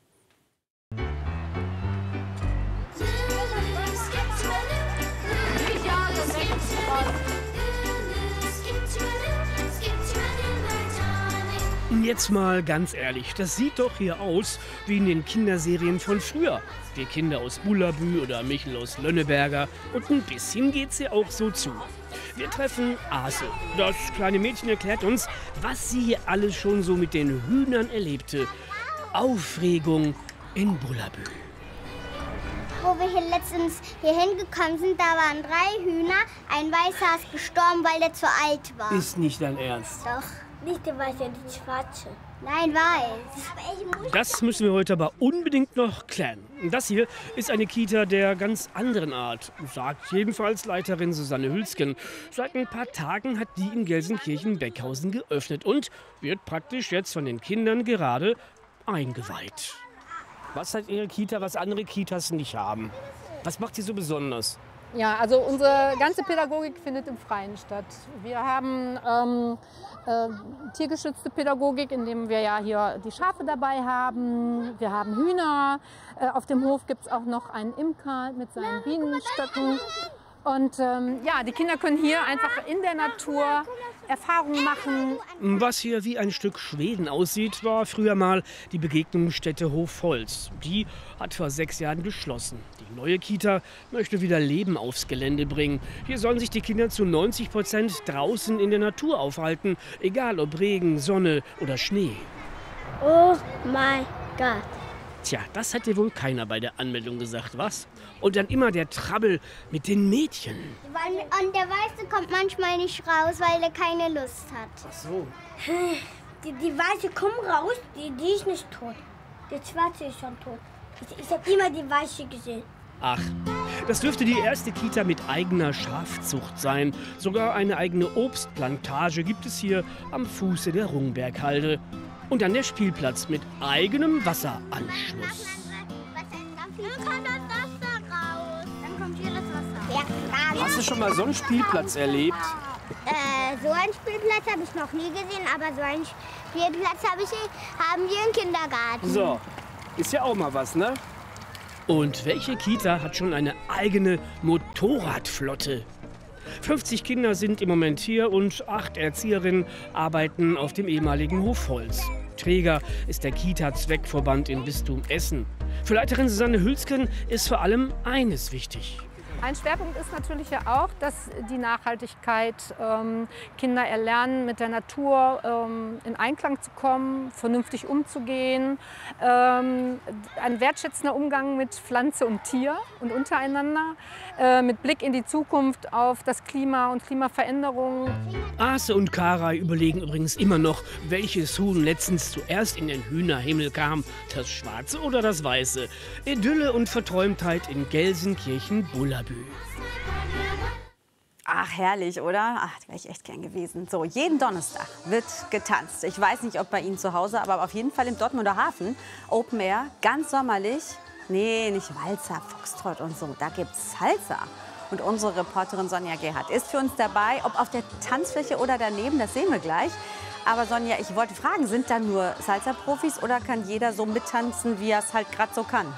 Jetzt mal ganz ehrlich, das sieht doch hier aus wie in den Kinderserien von früher. Die Kinder aus Bullabü oder Michel aus Lönneberger. Und ein bisschen geht's hier auch so zu. Wir treffen Ase. Das kleine Mädchen erklärt uns, was sie hier alles schon so mit den Hühnern erlebte. Aufregung in Bullabü. Wo wir hier letztens hier hingekommen sind, da waren 3 Hühner. Ein Weißer ist gestorben, weil er zu alt war. Ist nicht dein Ernst? Doch. Nicht der Weiße, die Schwarze. Nein, weiß. Das müssen wir heute aber unbedingt noch klären. Das hier ist eine Kita der ganz anderen Art, sagt jedenfalls Leiterin Susanne Hülsken. Seit ein paar Tagen hat die in Gelsenkirchen-Beckhausen geöffnet und wird praktisch jetzt von den Kindern gerade eingeweiht. Was hat Ihre Kita, was andere Kitas nicht haben? Was macht sie so besonders? Ja, also unsere ganze Pädagogik findet im Freien statt. Wir haben tiergeschützte Pädagogik, indem wir ja hier die Schafe dabei haben. Wir haben Hühner. Auf dem Hof gibt es auch noch einen Imker mit seinen Bienenstöcken. Und ja, die Kinder können hier einfach in der Natur Erfahrungen machen. Was hier wie ein Stück Schweden aussieht, war früher mal die Begegnungsstätte Hofholz. Die hat vor 6 Jahren geschlossen. Die neue Kita möchte wieder Leben aufs Gelände bringen. Hier sollen sich die Kinder zu 90% draußen in der Natur aufhalten, egal ob Regen, Sonne oder Schnee. Oh mein Gott. Tja, das hat dir wohl keiner bei der Anmeldung gesagt, was? Und dann immer der Trabbel mit den Mädchen. Und der Weiße kommt manchmal nicht raus, weil er keine Lust hat. Ach so. Die Weiße kommt raus, die ist nicht tot. Der Schwarze ist schon tot. Ich habe immer die Weiße gesehen. Ach, Das dürfte die erste Kita mit eigener Schafzucht sein. Sogar eine eigene Obstplantage gibt es hier am Fuße der Rungberghalde. Und dann der Spielplatz mit eigenem Wasseranschluss. Dann kommt das Wasser raus. Dann kommt hier das Wasser. Ja, Hast du schon mal so einen Spielplatz erlebt? So einen Spielplatz habe ich noch nie gesehen, aber so einen Spielplatz haben wir im Kindergarten. So, ist ja auch mal was, ne? Und welche Kita hat schon eine eigene Motorradflotte? 50 Kinder sind im Moment hier und 8 Erzieherinnen arbeiten auf dem ehemaligen Hof Holz. Träger ist der Kita-Zweckverband im Bistum Essen. Für Leiterin Susanne Hülsken ist vor allem eines wichtig. Ein Schwerpunkt ist natürlich ja auch, dass die Nachhaltigkeit, Kinder erlernen, mit der Natur in Einklang zu kommen, vernünftig umzugehen, ein wertschätzender Umgang mit Pflanze und Tier und untereinander, mit Blick in die Zukunft auf das Klima und Klimaveränderungen. Ase und Karay überlegen übrigens immer noch, welches Huhn letztens zuerst in den Hühnerhimmel kam, das schwarze oder das weiße. Idylle und Verträumtheit in Gelsenkirchen-Bullabü. Ach, herrlich, oder? Ach, da wäre ich echt gern gewesen. So, jeden Donnerstag wird getanzt. Ich weiß nicht, ob bei Ihnen zu Hause, aber auf jeden Fall im Dortmunder Hafen. Open Air, ganz sommerlich. Nee, nicht Walzer, Foxtrott und so. Da gibt's Salsa. Und unsere Reporterin Sonja Gerhardt ist für uns dabei. Ob auf der Tanzfläche oder daneben, das sehen wir gleich. Aber Sonja, ich wollte fragen, sind da nur Salsa-Profis oder kann jeder so mittanzen, wie er es halt gerade so kann?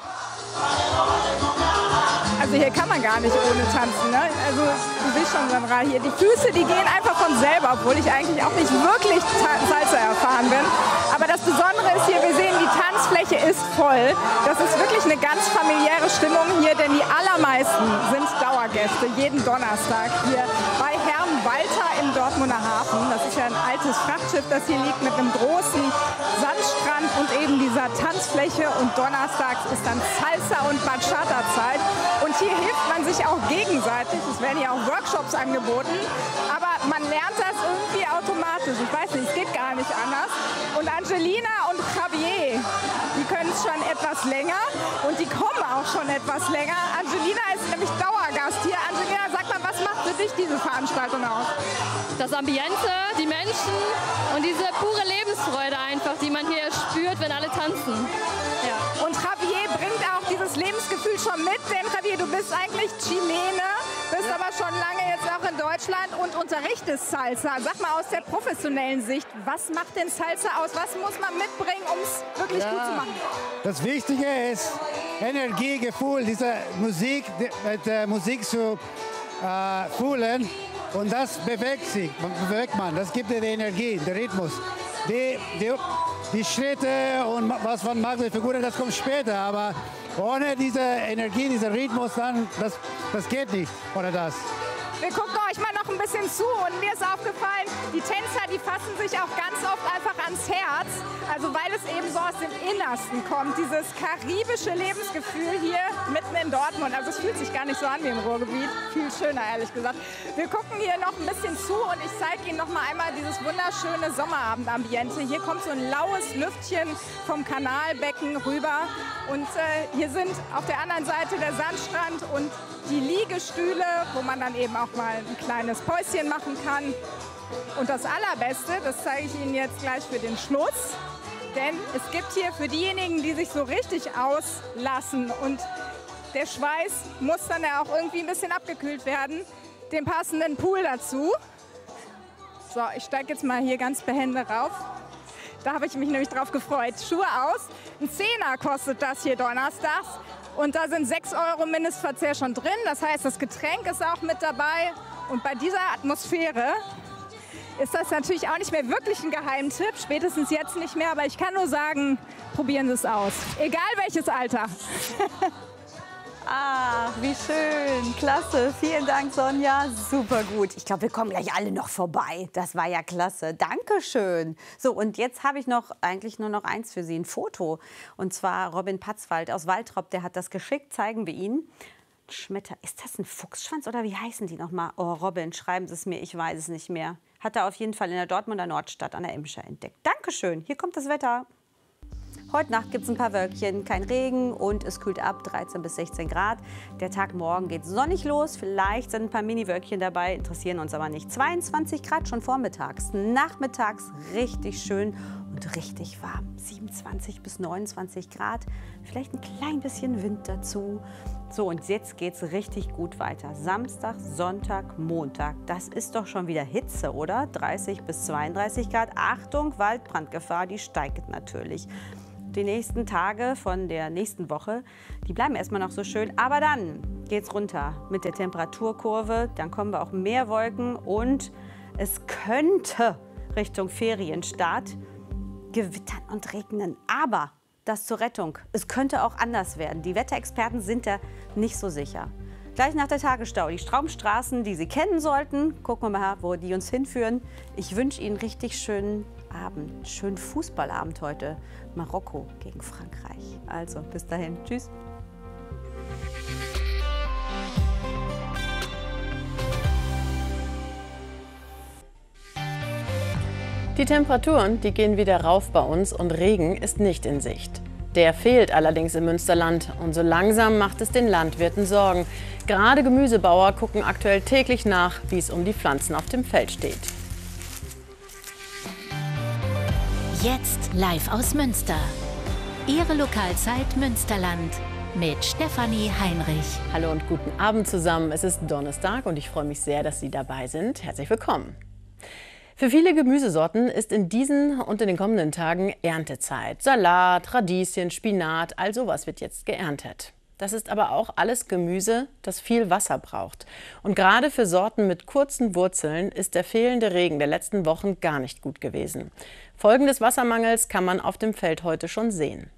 Also hier kann man gar nicht ohne tanzen. Ne? Also du siehst schon, Sandra, hier die Füße, die gehen einfach von selber, obwohl ich eigentlich auch nicht wirklich Salsa erfahren bin. Aber das Besondere ist hier, wir sehen, die Tanzfläche ist voll. Das ist wirklich eine ganz familiäre Stimmung hier, denn die allermeisten sind Dauergäste jeden Donnerstag hier bei Herrn Walter im Dortmunder Hafen. Das ist ja ein altes Frachtschiff, das hier liegt mit einem großen Sandstrand und eben dieser Tanzfläche. Und donnerstags ist dann Salsa und Bachata-Zeit. Und hier hilft man sich auch gegenseitig. Es werden ja auch Workshops angeboten. Aber man lernt das irgendwie automatisch. Ich weiß nicht, es geht gar nicht anders. Und Angelina und Javier, die können es schon etwas länger. Und die kommen auch schon etwas länger. Angelina ist nämlich Dauergast hier. Angelina, sag mal, was macht für dich diese Veranstaltung aus? Das Ambiente, die Menschen und diese pure Lebensfreude einfach, die man hier spürt, wenn alle tanzen. Ja. Und Javier bringt auch dieses Lebensgefühl schon mit, denn Javier, du bist eigentlich Chilene, bist aber schon lange jetzt auch in Deutschland und unterrichtest Salsa. Sag mal aus der professionellen Sicht, was macht denn Salsa aus? Was muss man mitbringen, um es wirklich gut zu machen? Das Wichtige ist Energie, Gefühl, diese Musik, mit der Musik zu fühlen. Und das bewegt man, das gibt dir die Energie, den Rhythmus. Die Schritte und was man mag, die Figuren, das kommt später. Aber ohne diese Energie, diesen Rhythmus, dann, das geht nicht ohne das. Wir gucken euch mal noch ein bisschen zu und mir ist aufgefallen, die Tänzer, die fassen sich auch ganz oft einfach ans Herz. Also weil es eben so aus dem Innersten kommt, dieses karibische Lebensgefühl hier mitten in Dortmund. Also es fühlt sich gar nicht so an wie im Ruhrgebiet, viel schöner ehrlich gesagt. Wir gucken hier noch ein bisschen zu und ich zeige Ihnen noch mal einmal dieses wunderschöne Sommerabendambiente. Hier kommt so ein laues Lüftchen vom Kanalbecken rüber und hier sind auf der anderen Seite der Sandstrand und die Liegestühle, wo man dann eben auch mal ein kleines Päuschen machen kann. Und das Allerbeste, das zeige ich Ihnen jetzt gleich für den Schluss, denn es gibt hier für diejenigen, die sich so richtig auslassen und der Schweiß muss dann ja auch irgendwie ein bisschen abgekühlt werden, den passenden Pool dazu. So, ich steige jetzt mal hier ganz behende rauf. Da habe ich mich nämlich drauf gefreut. Schuhe aus. Ein Zehner kostet das hier donnerstags. Und da sind 6 € Mindestverzehr schon drin. Das heißt, das Getränk ist auch mit dabei. Und bei dieser Atmosphäre ist das natürlich auch nicht mehr wirklich ein Geheimtipp. Spätestens jetzt nicht mehr. Aber ich kann nur sagen, probieren Sie es aus. Egal welches Alter. Ach, wie schön. Klasse. Vielen Dank, Sonja. Super gut. Ich glaube, wir kommen gleich alle noch vorbei. Das war ja klasse. Dankeschön. So, und jetzt habe ich eigentlich nur noch eins für Sie, ein Foto. Und zwar Robin Patzwald aus Waltrop, der hat das geschickt. Zeigen wir Ihnen. Schmetter. Ist das ein Fuchsschwanz oder wie heißen die noch mal? Oh, Robin, schreiben Sie es mir. Ich weiß es nicht mehr. Hat er auf jeden Fall in der Dortmunder Nordstadt an der Emscher entdeckt. Dankeschön. Hier kommt das Wetter. Heute Nacht gibt es ein paar Wölkchen, kein Regen und es kühlt ab 13 bis 16 Grad. Der Tag morgen geht sonnig los, vielleicht sind ein paar Mini-Wölkchen dabei, interessieren uns aber nicht. 22 Grad schon vormittags, nachmittags richtig schön und richtig warm. 27 bis 29 Grad, vielleicht ein klein bisschen Wind dazu. So, und jetzt geht es richtig gut weiter. Samstag, Sonntag, Montag. Das ist doch schon wieder Hitze, oder? 30 bis 32 Grad. Achtung, Waldbrandgefahr, die steigt natürlich. Die nächsten Tage von der nächsten Woche, die bleiben erstmal noch so schön. Aber dann geht's runter mit der Temperaturkurve. Dann kommen wir auch mehr Wolken und es könnte Richtung Ferienstart gewittern und regnen. Aber das zur Rettung. Es könnte auch anders werden. Die Wetterexperten sind da nicht so sicher. Gleich nach der Tagesschau die Straumstraßen, die Sie kennen sollten. Gucken wir mal, wo die uns hinführen. Ich wünsche Ihnen richtig schönen Abend, schönen Fußballabend heute. Marokko gegen Frankreich. Also bis dahin. Tschüss. Die Temperaturen, die gehen wieder rauf bei uns und Regen ist nicht in Sicht. Der fehlt allerdings im Münsterland und so langsam macht es den Landwirten Sorgen. Gerade Gemüsebauer gucken aktuell täglich nach, wie es um die Pflanzen auf dem Feld steht. Jetzt live aus Münster. Ihre Lokalzeit Münsterland mit Stefanie Heinrich. Hallo und guten Abend zusammen. Es ist Donnerstag und ich freue mich sehr, dass Sie dabei sind. Herzlich willkommen. Für viele Gemüsesorten ist in diesen und in den kommenden Tagen Erntezeit. Salat, Radieschen, Spinat, all sowas wird jetzt geerntet. Das ist aber auch alles Gemüse, das viel Wasser braucht. Und gerade für Sorten mit kurzen Wurzeln ist der fehlende Regen der letzten Wochen gar nicht gut gewesen. Folgen des Wassermangels kann man auf dem Feld heute schon sehen.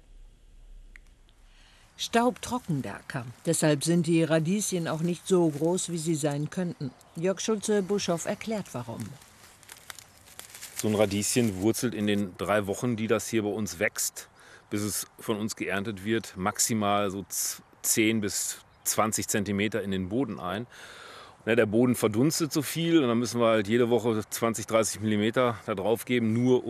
Staubtrocken der Acker. Deshalb sind die Radieschen auch nicht so groß, wie sie sein könnten. Jörg Schulze-Buschhoff erklärt, warum. So ein Radieschen wurzelt in den 3 Wochen, die das hier bei uns wächst, bis es von uns geerntet wird, maximal so 10 bis 20 Zentimeter in den Boden ein. Ja, der Boden verdunstet so viel und dann müssen wir halt jede Woche 20, 30 Millimeter da drauf geben, nur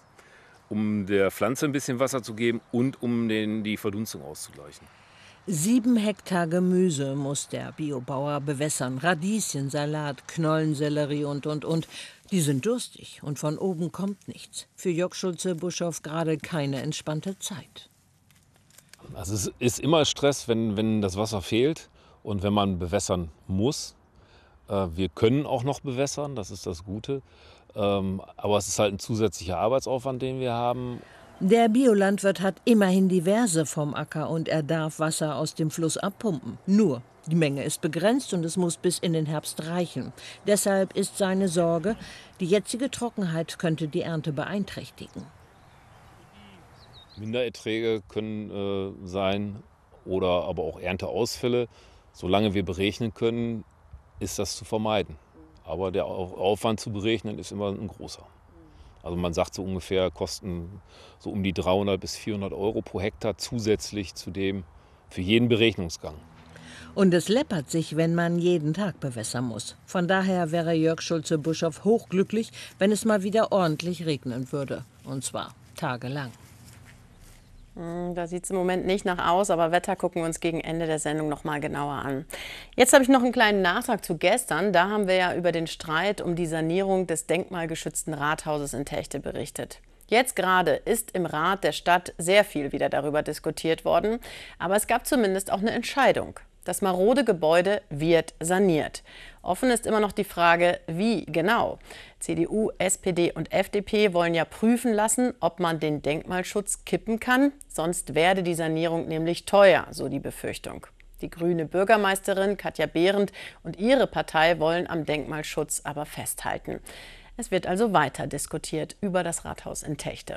um der Pflanze ein bisschen Wasser zu geben und um die Verdunstung auszugleichen. 7 Hektar Gemüse muss der Biobauer bewässern. Radieschen, Salat, Knollensellerie und. Die sind durstig und von oben kommt nichts. Für Jörg Schulze-Buschhoff gerade keine entspannte Zeit. Also es ist immer Stress, wenn das Wasser fehlt und wenn man bewässern muss. Wir können auch noch bewässern, das ist das Gute. Aber es ist halt ein zusätzlicher Arbeitsaufwand, den wir haben. Der Biolandwirt hat immerhin die Verse vom Acker und er darf Wasser aus dem Fluss abpumpen. Nur, die Menge ist begrenzt und es muss bis in den Herbst reichen. Deshalb ist seine Sorge, die jetzige Trockenheit könnte die Ernte beeinträchtigen. Mindererträge können sein oder aber auch Ernteausfälle. Solange wir berechnen können, ist das zu vermeiden. Aber der Aufwand zu berechnen ist immer ein großer. Also man sagt so ungefähr, kosten so um die 300 bis 400 Euro pro Hektar zusätzlich zu dem für jeden Berechnungsgang. Und es läppert sich, wenn man jeden Tag bewässern muss. Von daher wäre Jörg Schulze-Buschhoff hochglücklich, wenn es mal wieder ordentlich regnen würde. Und zwar tagelang. Da sieht es im Moment nicht nach aus, aber Wetter gucken wir uns gegen Ende der Sendung noch mal genauer an. Jetzt habe ich noch einen kleinen Nachtrag zu gestern. Da haben wir ja über den Streit um die Sanierung des denkmalgeschützten Rathauses in Techte berichtet. Jetzt gerade ist im Rat der Stadt sehr viel wieder darüber diskutiert worden. Aber es gab zumindest auch eine Entscheidung. Das marode Gebäude wird saniert. Offen ist immer noch die Frage, wie genau. CDU, SPD und FDP wollen ja prüfen lassen, ob man den Denkmalschutz kippen kann. Sonst werde die Sanierung nämlich teuer, so die Befürchtung. Die grüne Bürgermeisterin Katja Behrendt und ihre Partei wollen am Denkmalschutz aber festhalten. Es wird also weiter diskutiert über das Rathaus in Techte.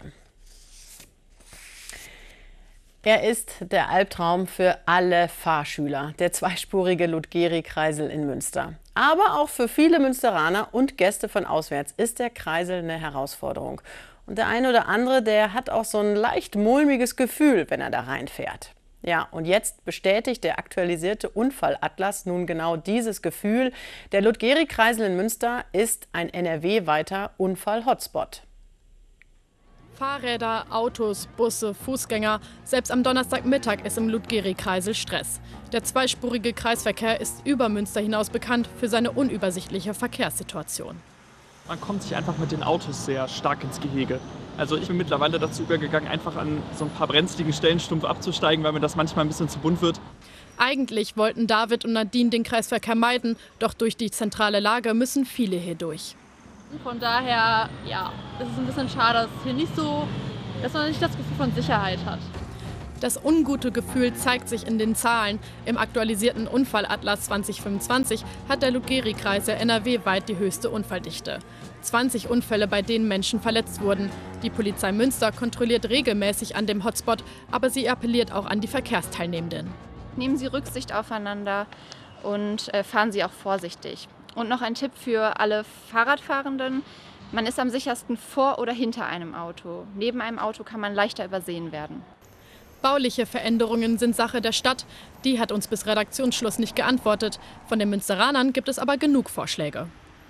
Er ist der Albtraum für alle Fahrschüler, der zweispurige Ludgeri-Kreisel in Münster. Aber auch für viele Münsteraner und Gäste von auswärts ist der Kreisel eine Herausforderung. Und der eine oder andere, der hat auch so ein leicht mulmiges Gefühl, wenn er da reinfährt. Ja, und jetzt bestätigt der aktualisierte Unfallatlas nun genau dieses Gefühl. Der Ludgeri-Kreisel in Münster ist ein NRW-weiter Unfall-Hotspot. Fahrräder, Autos, Busse, Fußgänger. Selbst am Donnerstagmittag ist im Ludgeri-Kreisel Stress. Der zweispurige Kreisverkehr ist über Münster hinaus bekannt für seine unübersichtliche Verkehrssituation. Man kommt sich einfach mit den Autos sehr stark ins Gehege. Also ich bin mittlerweile dazu übergegangen, einfach an so ein paar brenzligen Stellen stumpf abzusteigen, weil mir das manchmal ein bisschen zu bunt wird. Eigentlich wollten David und Nadine den Kreisverkehr meiden, doch durch die zentrale Lage müssen viele hier durch. Von daher, ja, es ist ein bisschen schade, dass man nicht das Gefühl von Sicherheit hat. Das ungute Gefühl zeigt sich in den Zahlen. Im aktualisierten Unfallatlas 2025 hat der Ludgeri-Kreisel NRW-weit die höchste Unfalldichte. 20 Unfälle, bei denen Menschen verletzt wurden. Die Polizei Münster kontrolliert regelmäßig an dem Hotspot, aber sie appelliert auch an die Verkehrsteilnehmenden. Nehmen Sie Rücksicht aufeinander und fahren Sie auch vorsichtig. Und noch ein Tipp für alle Fahrradfahrenden: Man ist am sichersten vor oder hinter einem Auto. Neben einem Auto kann man leichter übersehen werden. Bauliche Veränderungen sind Sache der Stadt. Die hat uns bis Redaktionsschluss nicht geantwortet. Von den Münsteranern gibt es aber genug Vorschläge.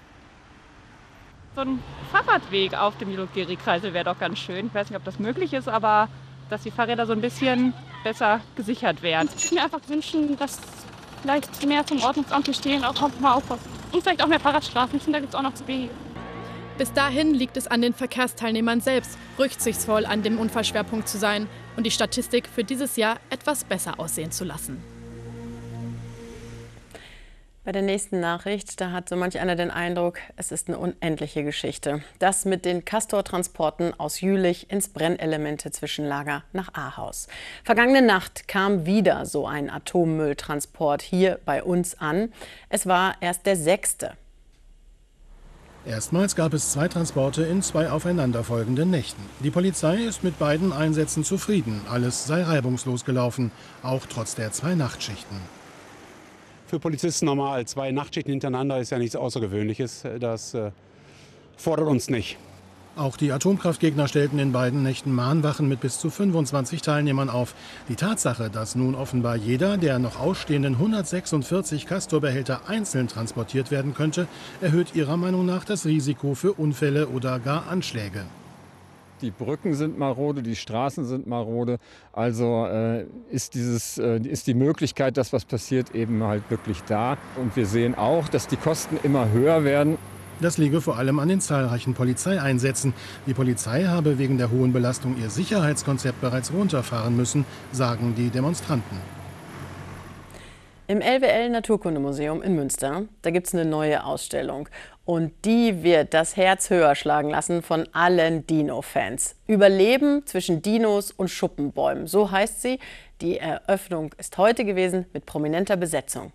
So ein Fahrradweg auf dem Ludgeri-Kreisel wäre doch ganz schön. Ich weiß nicht, ob das möglich ist, aber dass die Fahrräder so ein bisschen besser gesichert werden. Ich würde mir einfach wünschen, dass vielleicht mehr zum Ordnungsamt bestehen, auch mal aufpassen. Und vielleicht auch mehr Fahrradstraßen. Ich finde, da gibt es auch noch zu wenig. Bis dahin liegt es an den Verkehrsteilnehmern selbst, rücksichtsvoll an dem Unfallschwerpunkt zu sein und die Statistik für dieses Jahr etwas besser aussehen zu lassen. Bei der nächsten Nachricht, da hat so manch einer den Eindruck, es ist eine unendliche Geschichte. Das mit den Castor-Transporten aus Jülich ins Brennelemente-Zwischenlager nach Ahaus. Vergangene Nacht kam wieder so ein Atommülltransport hier bei uns an. Es war erst der 6. Erstmals gab es 2 Transporte in 2 aufeinanderfolgenden Nächten. Die Polizei ist mit beiden Einsätzen zufrieden. Alles sei reibungslos gelaufen, auch trotz der 2 Nachtschichten. Für Polizisten normal. 2 Nachtschichten hintereinander ist ja nichts Außergewöhnliches. Das fordert uns nicht. Auch die Atomkraftgegner stellten in beiden Nächten Mahnwachen mit bis zu 25 Teilnehmern auf. Die Tatsache, dass nun offenbar jeder der noch ausstehenden 146 Castor-Behälter einzeln transportiert werden könnte, erhöht ihrer Meinung nach das Risiko für Unfälle oder gar Anschläge. Die Brücken sind marode, die Straßen sind marode. Also ist die Möglichkeit, dass was passiert, eben halt wirklich da. Und wir sehen auch, dass die Kosten immer höher werden. Das liege vor allem an den zahlreichen Polizeieinsätzen. Die Polizei habe wegen der hohen Belastung ihr Sicherheitskonzept bereits runterfahren müssen, sagen die Demonstranten. Im LWL Naturkundemuseum in Münster, da gibt es eine neue Ausstellung. Und die wird das Herz höher schlagen lassen von allen Dino-Fans. Überleben zwischen Dinos und Schuppenbäumen, so heißt sie. Die Eröffnung ist heute gewesen mit prominenter Besetzung.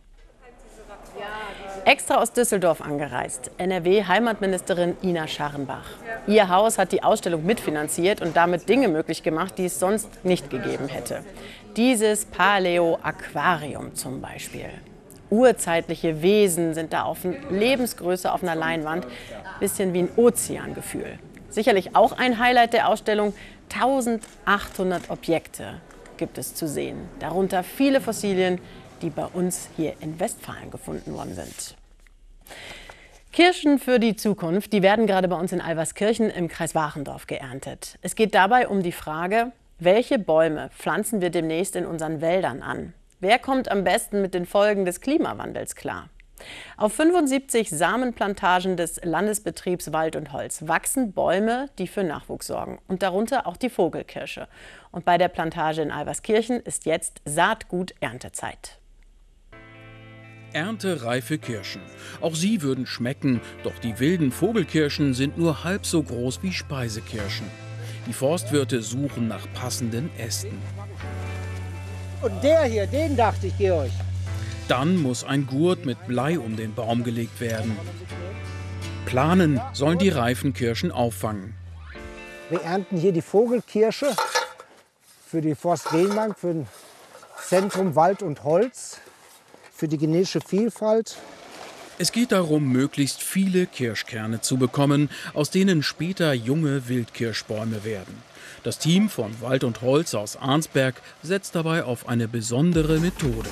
Extra aus Düsseldorf angereist, NRW-Heimatministerin Ina Scharrenbach. Ihr Haus hat die Ausstellung mitfinanziert und damit Dinge möglich gemacht, die es sonst nicht gegeben hätte. Dieses Paleo-Aquarium zum Beispiel. Urzeitliche Wesen sind da auf Lebensgröße auf einer Leinwand. Bisschen wie ein Ozeangefühl. Sicherlich auch ein Highlight der Ausstellung. 1800 Objekte gibt es zu sehen. Darunter viele Fossilien, die bei uns hier in Westfalen gefunden worden sind. Kirschen für die Zukunft, die werden gerade bei uns in Alverskirchen im Kreis Wachendorf geerntet. Es geht dabei um die Frage, welche Bäume pflanzen wir demnächst in unseren Wäldern an? Wer kommt am besten mit den Folgen des Klimawandels klar? Auf 75 Samenplantagen des Landesbetriebs Wald und Holz wachsen Bäume, die für Nachwuchs sorgen. Und darunter auch die Vogelkirsche. Und bei der Plantage in Alverskirchen ist jetzt Saatgut-Erntezeit. Erntereife Kirschen. Auch sie würden schmecken, doch die wilden Vogelkirschen sind nur halb so groß wie Speisekirschen. Die Forstwirte suchen nach passenden Ästen. Und der hier, den dachte ich, Georg. Dann muss ein Gurt mit Blei um den Baum gelegt werden. Planen sollen die reifen Kirschen auffangen. Wir ernten hier die Vogelkirsche für die Forstgenbank, für das Zentrum Wald und Holz, für die genetische Vielfalt. Es geht darum, möglichst viele Kirschkerne zu bekommen, aus denen später junge Wildkirschbäume werden. Das Team von Wald und Holz aus Arnsberg setzt dabei auf eine besondere Methode.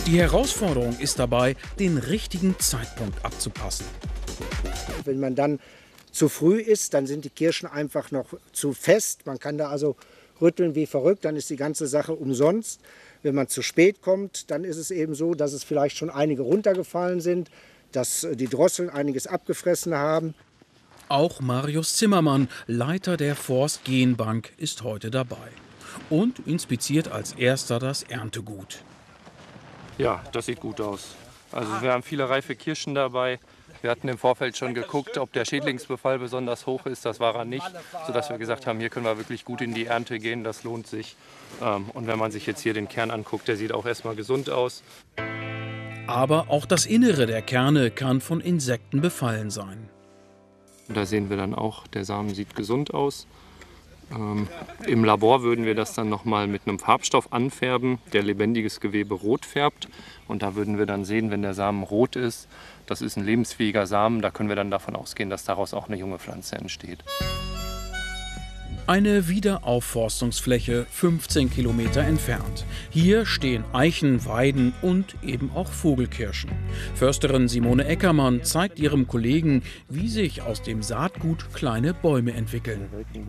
Die Herausforderung ist dabei, den richtigen Zeitpunkt abzupassen. Wenn man dann zu früh ist, dann sind die Kirschen einfach noch zu fest. Man kann da also rütteln wie verrückt, dann ist die ganze Sache umsonst. Wenn man zu spät kommt, dann ist es eben so, dass es vielleicht schon einige runtergefallen sind, dass die Drosseln einiges abgefressen haben. Auch Marius Zimmermann, Leiter der Forstgenbank, ist heute dabei und inspiziert als erster das Erntegut. Ja, das sieht gut aus. Also wir haben viele reife Kirschen dabei. Wir hatten im Vorfeld schon geguckt, ob der Schädlingsbefall besonders hoch ist. Das war er nicht, sodass wir gesagt haben, hier können wir wirklich gut in die Ernte gehen, das lohnt sich. Und wenn man sich jetzt hier den Kern anguckt, der sieht auch erstmal gesund aus. Aber auch das Innere der Kerne kann von Insekten befallen sein. Und da sehen wir dann auch, der Samen sieht gesund aus. Im Labor würden wir das dann nochmal mit einem Farbstoff anfärben, der lebendiges Gewebe rot färbt. Und da würden wir dann sehen, wenn der Samen rot ist, das ist ein lebensfähiger Samen, da können wir dann davon ausgehen, dass daraus auch eine junge Pflanze entsteht. Eine Wiederaufforstungsfläche 15 Kilometer entfernt. Hier stehen Eichen, Weiden und eben auch Vogelkirschen. Försterin Simone Eckermann zeigt ihrem Kollegen, wie sich aus dem Saatgut kleine Bäume entwickeln.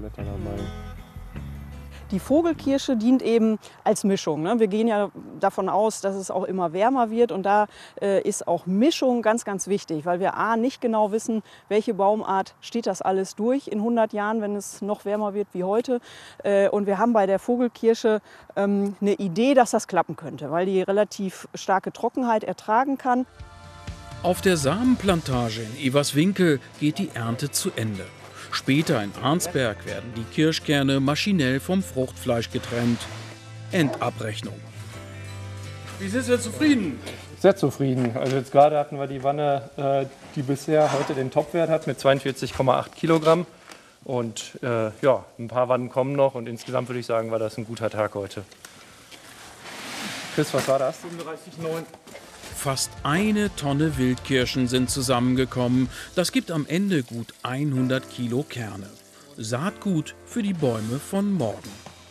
Die Vogelkirsche dient eben als Mischung. Wir gehen ja davon aus, dass es auch immer wärmer wird. Und da ist auch Mischung ganz, ganz wichtig, weil wir nicht genau wissen, welche Baumart steht das alles durch in 100 Jahren, wenn es noch wärmer wird wie heute. Und wir haben bei der Vogelkirsche eine Idee, dass das klappen könnte, weil die relativ starke Trockenheit ertragen kann. Auf der Samenplantage in Everswinkel geht die Ernte zu Ende. Später in Arnsberg werden die Kirschkerne maschinell vom Fruchtfleisch getrennt. Endabrechnung. Wie sind Sie zufrieden? Sehr zufrieden. Also jetzt gerade hatten wir die Wanne, die bisher heute den Topwert hat mit 42,8 Kilogramm. Und ja, ein paar Wannen kommen noch und insgesamt würde ich sagen, war das ein guter Tag heute. Chris, was war das? 37,9. Fast 1 Tonne Wildkirschen sind zusammengekommen. Das gibt am Ende gut 100 Kilo Kerne. Saatgut für die Bäume von morgen.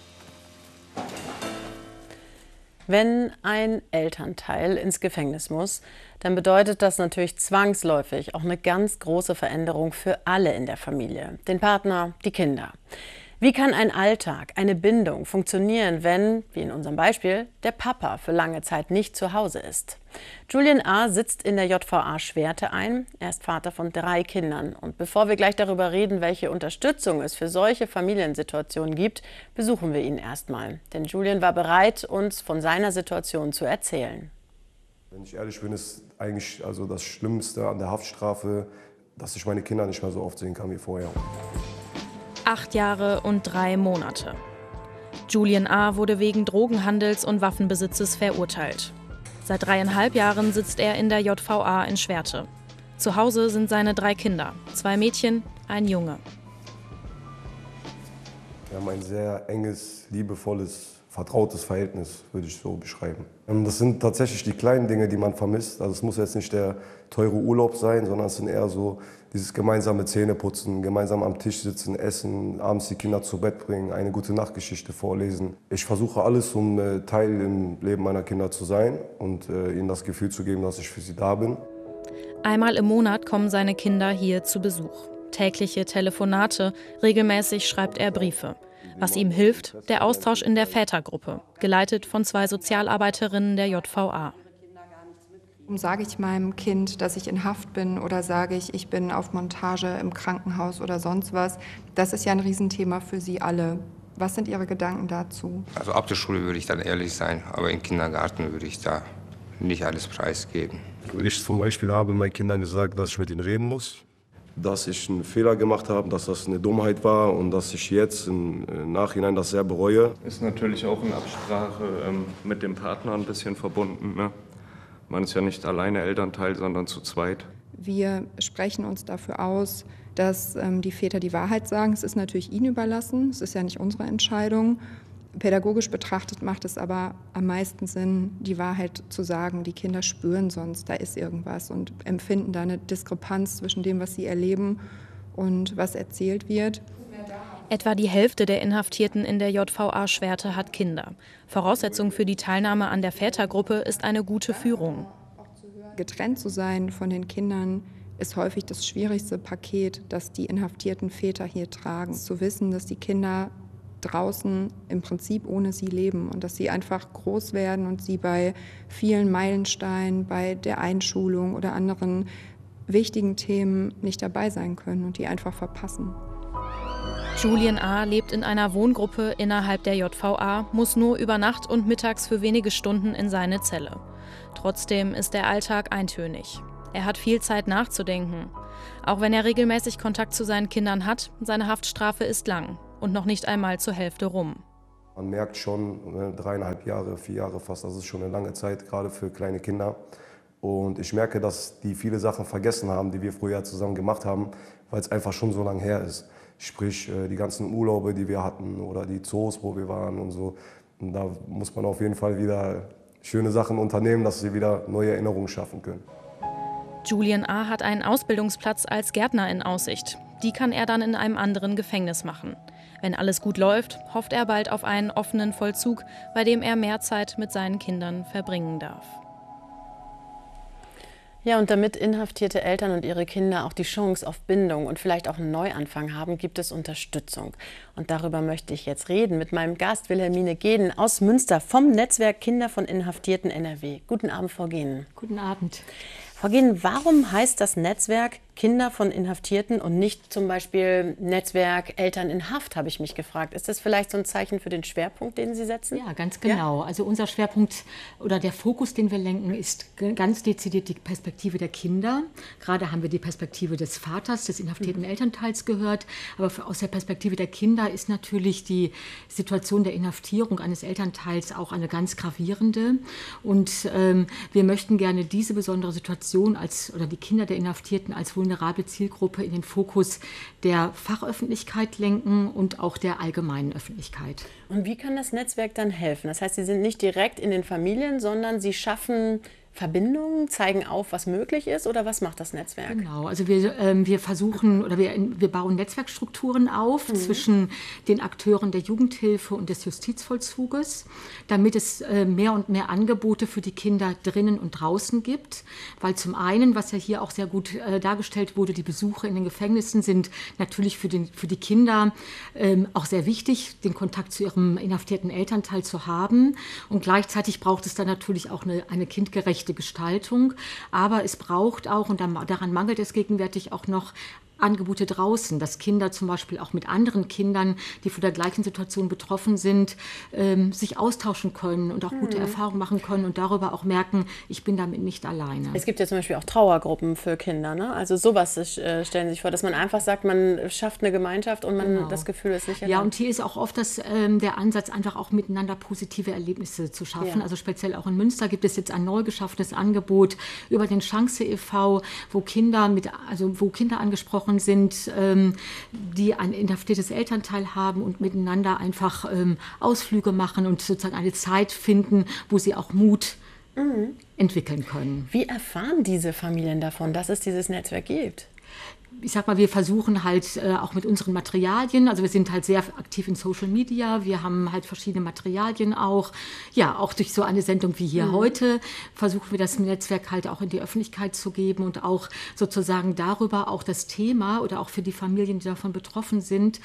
Wenn ein Elternteil ins Gefängnis muss, dann bedeutet das natürlich zwangsläufig auch eine ganz große Veränderung für alle in der Familie. Den Partner, die Kinder. Wie kann ein Alltag, eine Bindung funktionieren, wenn, wie in unserem Beispiel, der Papa für lange Zeit nicht zu Hause ist? Julian A. sitzt in der JVA Schwerte ein. Er ist Vater von 3 Kindern. Und bevor wir gleich darüber reden, welche Unterstützung es für solche Familiensituationen gibt, besuchen wir ihn erstmal. Denn Julian war bereit, uns von seiner Situation zu erzählen. Wenn ich ehrlich bin, ist eigentlich also das Schlimmste an der Haftstrafe, dass ich meine Kinder nicht mehr so oft sehen kann wie vorher. 8 Jahre und 3 Monate. Julian A. wurde wegen Drogenhandels und Waffenbesitzes verurteilt. Seit 3,5 Jahren sitzt er in der JVA in Schwerte. Zu Hause sind seine 3 Kinder, 2 Mädchen, ein Junge. Wir haben ein sehr enges, liebevolles, vertrautes Verhältnis, würde ich so beschreiben. Das sind tatsächlich die kleinen Dinge, die man vermisst. Also es muss jetzt nicht der teure Urlaub sein, sondern es sind eher so dieses gemeinsame Zähneputzen, gemeinsam am Tisch sitzen, essen, abends die Kinder zu Bett bringen, eine gute Nachtgeschichte vorlesen. Ich versuche alles, um Teil im Leben meiner Kinder zu sein und ihnen das Gefühl zu geben, dass ich für sie da bin. Einmal im Monat kommen seine Kinder hier zu Besuch. Tägliche Telefonate, regelmäßig schreibt er Briefe. Was ihm hilft, der Austausch in der Vätergruppe, geleitet von 2 Sozialarbeiterinnen der JVA. Sage ich meinem Kind, dass ich in Haft bin oder sage ich bin auf Montage im Krankenhaus oder sonst was, das ist ja ein Riesenthema für Sie alle. Was sind Ihre Gedanken dazu? Also ab der Schule würde ich dann ehrlich sein, aber im Kindergarten würde ich da nicht alles preisgeben. Ich zum Beispiel habe meinen Kindern gesagt, dass ich mit ihnen reden muss, dass ich einen Fehler gemacht habe, dass das eine Dummheit war und dass ich jetzt im Nachhinein das sehr bereue. Ist natürlich auch in Absprache mit dem Partner ein bisschen verbunden, ne? Man ist ja nicht alleine Elternteil, sondern zu zweit. Wir sprechen uns dafür aus, dass die Väter die Wahrheit sagen. Es ist natürlich ihnen überlassen, es ist ja nicht unsere Entscheidung. Pädagogisch betrachtet macht es aber am meisten Sinn, die Wahrheit zu sagen. Die Kinder spüren sonst, da ist irgendwas und empfinden da eine Diskrepanz zwischen dem, was sie erleben und was erzählt wird. Etwa die Hälfte der Inhaftierten in der JVA Schwerte hat Kinder. Voraussetzung für die Teilnahme an der Vätergruppe ist eine gute Führung. Getrennt zu sein von den Kindern ist häufig das schwierigste Paket, das die inhaftierten Väter hier tragen. Zu wissen, dass die Kinder draußen im Prinzip ohne sie leben und dass sie einfach groß werden und sie bei vielen Meilensteinen, bei der Einschulung oder anderen wichtigen Themen nicht dabei sein können und die einfach verpassen. Julian A. lebt in einer Wohngruppe innerhalb der JVA, muss nur über Nacht und mittags für wenige Stunden in seine Zelle. Trotzdem ist der Alltag eintönig. Er hat viel Zeit nachzudenken. Auch wenn er regelmäßig Kontakt zu seinen Kindern hat, seine Haftstrafe ist lang und noch nicht einmal zur Hälfte rum. Man merkt schon, 3,5 Jahre, 4 Jahre fast, das ist schon eine lange Zeit, gerade für kleine Kinder. Und ich merke, dass die viele Sachen vergessen haben, die wir früher zusammen gemacht haben, weil es einfach schon so lange her ist. Sprich, die ganzen Urlaube, die wir hatten oder die Zoos, wo wir waren und so. Und da muss man auf jeden Fall wieder schöne Sachen unternehmen, dass sie wieder neue Erinnerungen schaffen können. Julian A. hat einen Ausbildungsplatz als Gärtner in Aussicht. Die kann er dann in einem anderen Gefängnis machen. Wenn alles gut läuft, hofft er bald auf einen offenen Vollzug, bei dem er mehr Zeit mit seinen Kindern verbringen darf. Ja, und damit inhaftierte Eltern und ihre Kinder auch die Chance auf Bindung und vielleicht auch einen Neuanfang haben, gibt es Unterstützung. Und darüber möchte ich jetzt reden mit meinem Gast Wilhelmine Gehden aus Münster vom Netzwerk Kinder von Inhaftierten NRW. Guten Abend, Frau Gehden. Guten Abend. Frau Gehden, warum heißt das Netzwerk Kinder von Inhaftierten und nicht zum Beispiel Netzwerk Eltern in Haft, habe ich mich gefragt. Ist das vielleicht so ein Zeichen für den Schwerpunkt, den Sie setzen? Ja, ganz genau. Ja? Also unser Schwerpunkt oder der Fokus, den wir lenken, ist ganz dezidiert die Perspektive der Kinder. Gerade haben wir die Perspektive des Vaters, des inhaftierten Elternteils gehört. Aber aus der Perspektive der Kinder ist natürlich die Situation der Inhaftierung eines Elternteils auch eine ganz gravierende. Und wir möchten gerne diese besondere Situation oder die Kinder der Inhaftierten als vulnerable Zielgruppe in den Fokus der Fachöffentlichkeit lenken und auch der allgemeinen Öffentlichkeit. Und wie kann das Netzwerk dann helfen? Das heißt, Sie sind nicht direkt in den Familien, sondern Sie schaffen Verbindungen, zeigen auf, was möglich ist, oder was macht das Netzwerk? Genau, also wir versuchen oder wir bauen Netzwerkstrukturen auf zwischen den Akteuren der Jugendhilfe und des Justizvollzuges, damit es mehr und mehr Angebote für die Kinder drinnen und draußen gibt, weil zum einen, was ja hier auch sehr gut dargestellt wurde, die Besuche in den Gefängnissen sind natürlich für die Kinder auch sehr wichtig, den Kontakt zu ihrem inhaftierten Elternteil zu haben, und gleichzeitig braucht es dann natürlich auch eine kindgerechte Gestaltung, aber es braucht auch, und daran mangelt es gegenwärtig auch noch, Angebote draußen, dass Kinder zum Beispiel auch mit anderen Kindern, die von der gleichen Situation betroffen sind, sich austauschen können und auch gute Erfahrungen machen können und darüber auch merken, ich bin damit nicht alleine. Es gibt ja zum Beispiel auch Trauergruppen für Kinder, ne? Also sowas stellen Sie sich vor, dass man einfach sagt, man schafft eine Gemeinschaft und man das Gefühl ist nicht allein. Ja, und hier ist auch oft der Ansatz, einfach auch miteinander positive Erlebnisse zu schaffen. Ja. Also speziell auch in Münster gibt es jetzt ein neu geschaffenes Angebot über den Chance e.V., wo Kinder angesprochen sind, die ein inhaftiertes Elternteil haben und miteinander einfach Ausflüge machen und sozusagen eine Zeit finden, wo sie auch Mut entwickeln können. Wie erfahren diese Familien davon, dass es dieses Netzwerk gibt? Ich sag mal, wir versuchen halt auch mit unseren Materialien, also wir sind halt sehr aktiv in Social Media, wir haben halt verschiedene Materialien auch. Ja, auch durch so eine Sendung wie hier heute versuchen wir das Netzwerk halt auch in die Öffentlichkeit zu geben und auch sozusagen darüber auch das Thema oder auch für die Familien, die davon betroffen sind,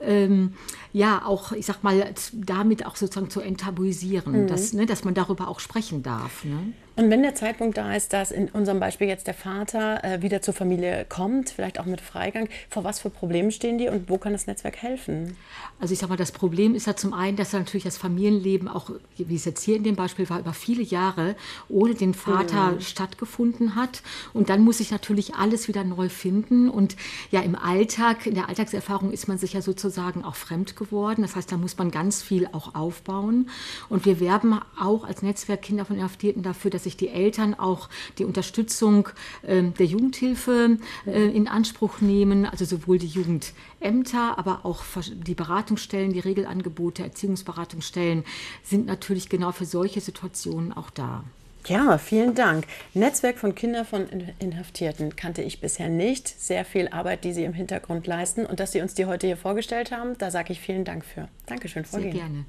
auch, ich sag mal, damit auch sozusagen zu enttabuisieren, dass man darüber auch sprechen darf. Ne? Und wenn der Zeitpunkt da ist, dass in unserem Beispiel jetzt der Vater wieder zur Familie kommt, vielleicht auch mit Freigang, vor was für Problemen stehen die und wo kann das Netzwerk helfen? Also ich sag mal, das Problem ist ja zum einen, dass natürlich das Familienleben auch, wie es jetzt hier in dem Beispiel war, über viele Jahre ohne den Vater stattgefunden hat. Und dann muss sich natürlich alles wieder neu finden. Und ja, im Alltag, in der Alltagserfahrung ist man sich ja sozusagen auch fremd geworden. Das heißt, da muss man ganz viel auch aufbauen. Und wir werben auch als Netzwerk Kinder von Inhaftierten dafür, dass sich die Eltern auch die Unterstützung der Jugendhilfe in Anspruch nehmen, also sowohl die Jugendämter, aber auch die Beratungsstellen, die Regelangebote, Erziehungsberatungsstellen sind natürlich genau für solche Situationen auch da. Ja, vielen Dank. Netzwerk von Kindern von Inhaftierten kannte ich bisher nicht. Sehr viel Arbeit, die Sie im Hintergrund leisten. Und dass Sie uns die heute hier vorgestellt haben, da sage ich vielen Dank für. Dankeschön, Frau Gehn. Sehr gerne.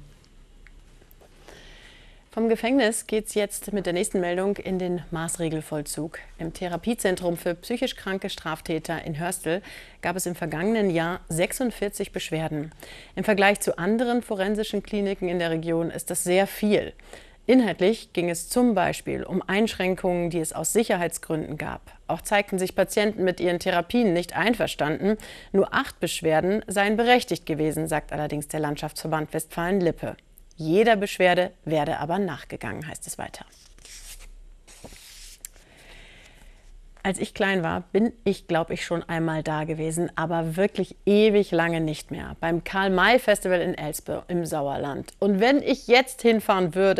Vom Gefängnis geht es jetzt mit der nächsten Meldung in den Maßregelvollzug. Im Therapiezentrum für psychisch kranke Straftäter in Hörstel gab es im vergangenen Jahr 46 Beschwerden. Im Vergleich zu anderen forensischen Kliniken in der Region ist das sehr viel. Inhaltlich ging es zum Beispiel um Einschränkungen, die es aus Sicherheitsgründen gab. Auch zeigten sich Patienten mit ihren Therapien nicht einverstanden. Nur 8 Beschwerden seien berechtigt gewesen, sagt allerdings der Landschaftsverband Westfalen-Lippe. Jeder Beschwerde werde aber nachgegangen, heißt es weiter. Als ich klein war, bin ich, glaube ich, schon einmal da gewesen, aber wirklich ewig lange nicht mehr. Beim Karl-May-Festival in Elspe im Sauerland. Und wenn ich jetzt hinfahren würde,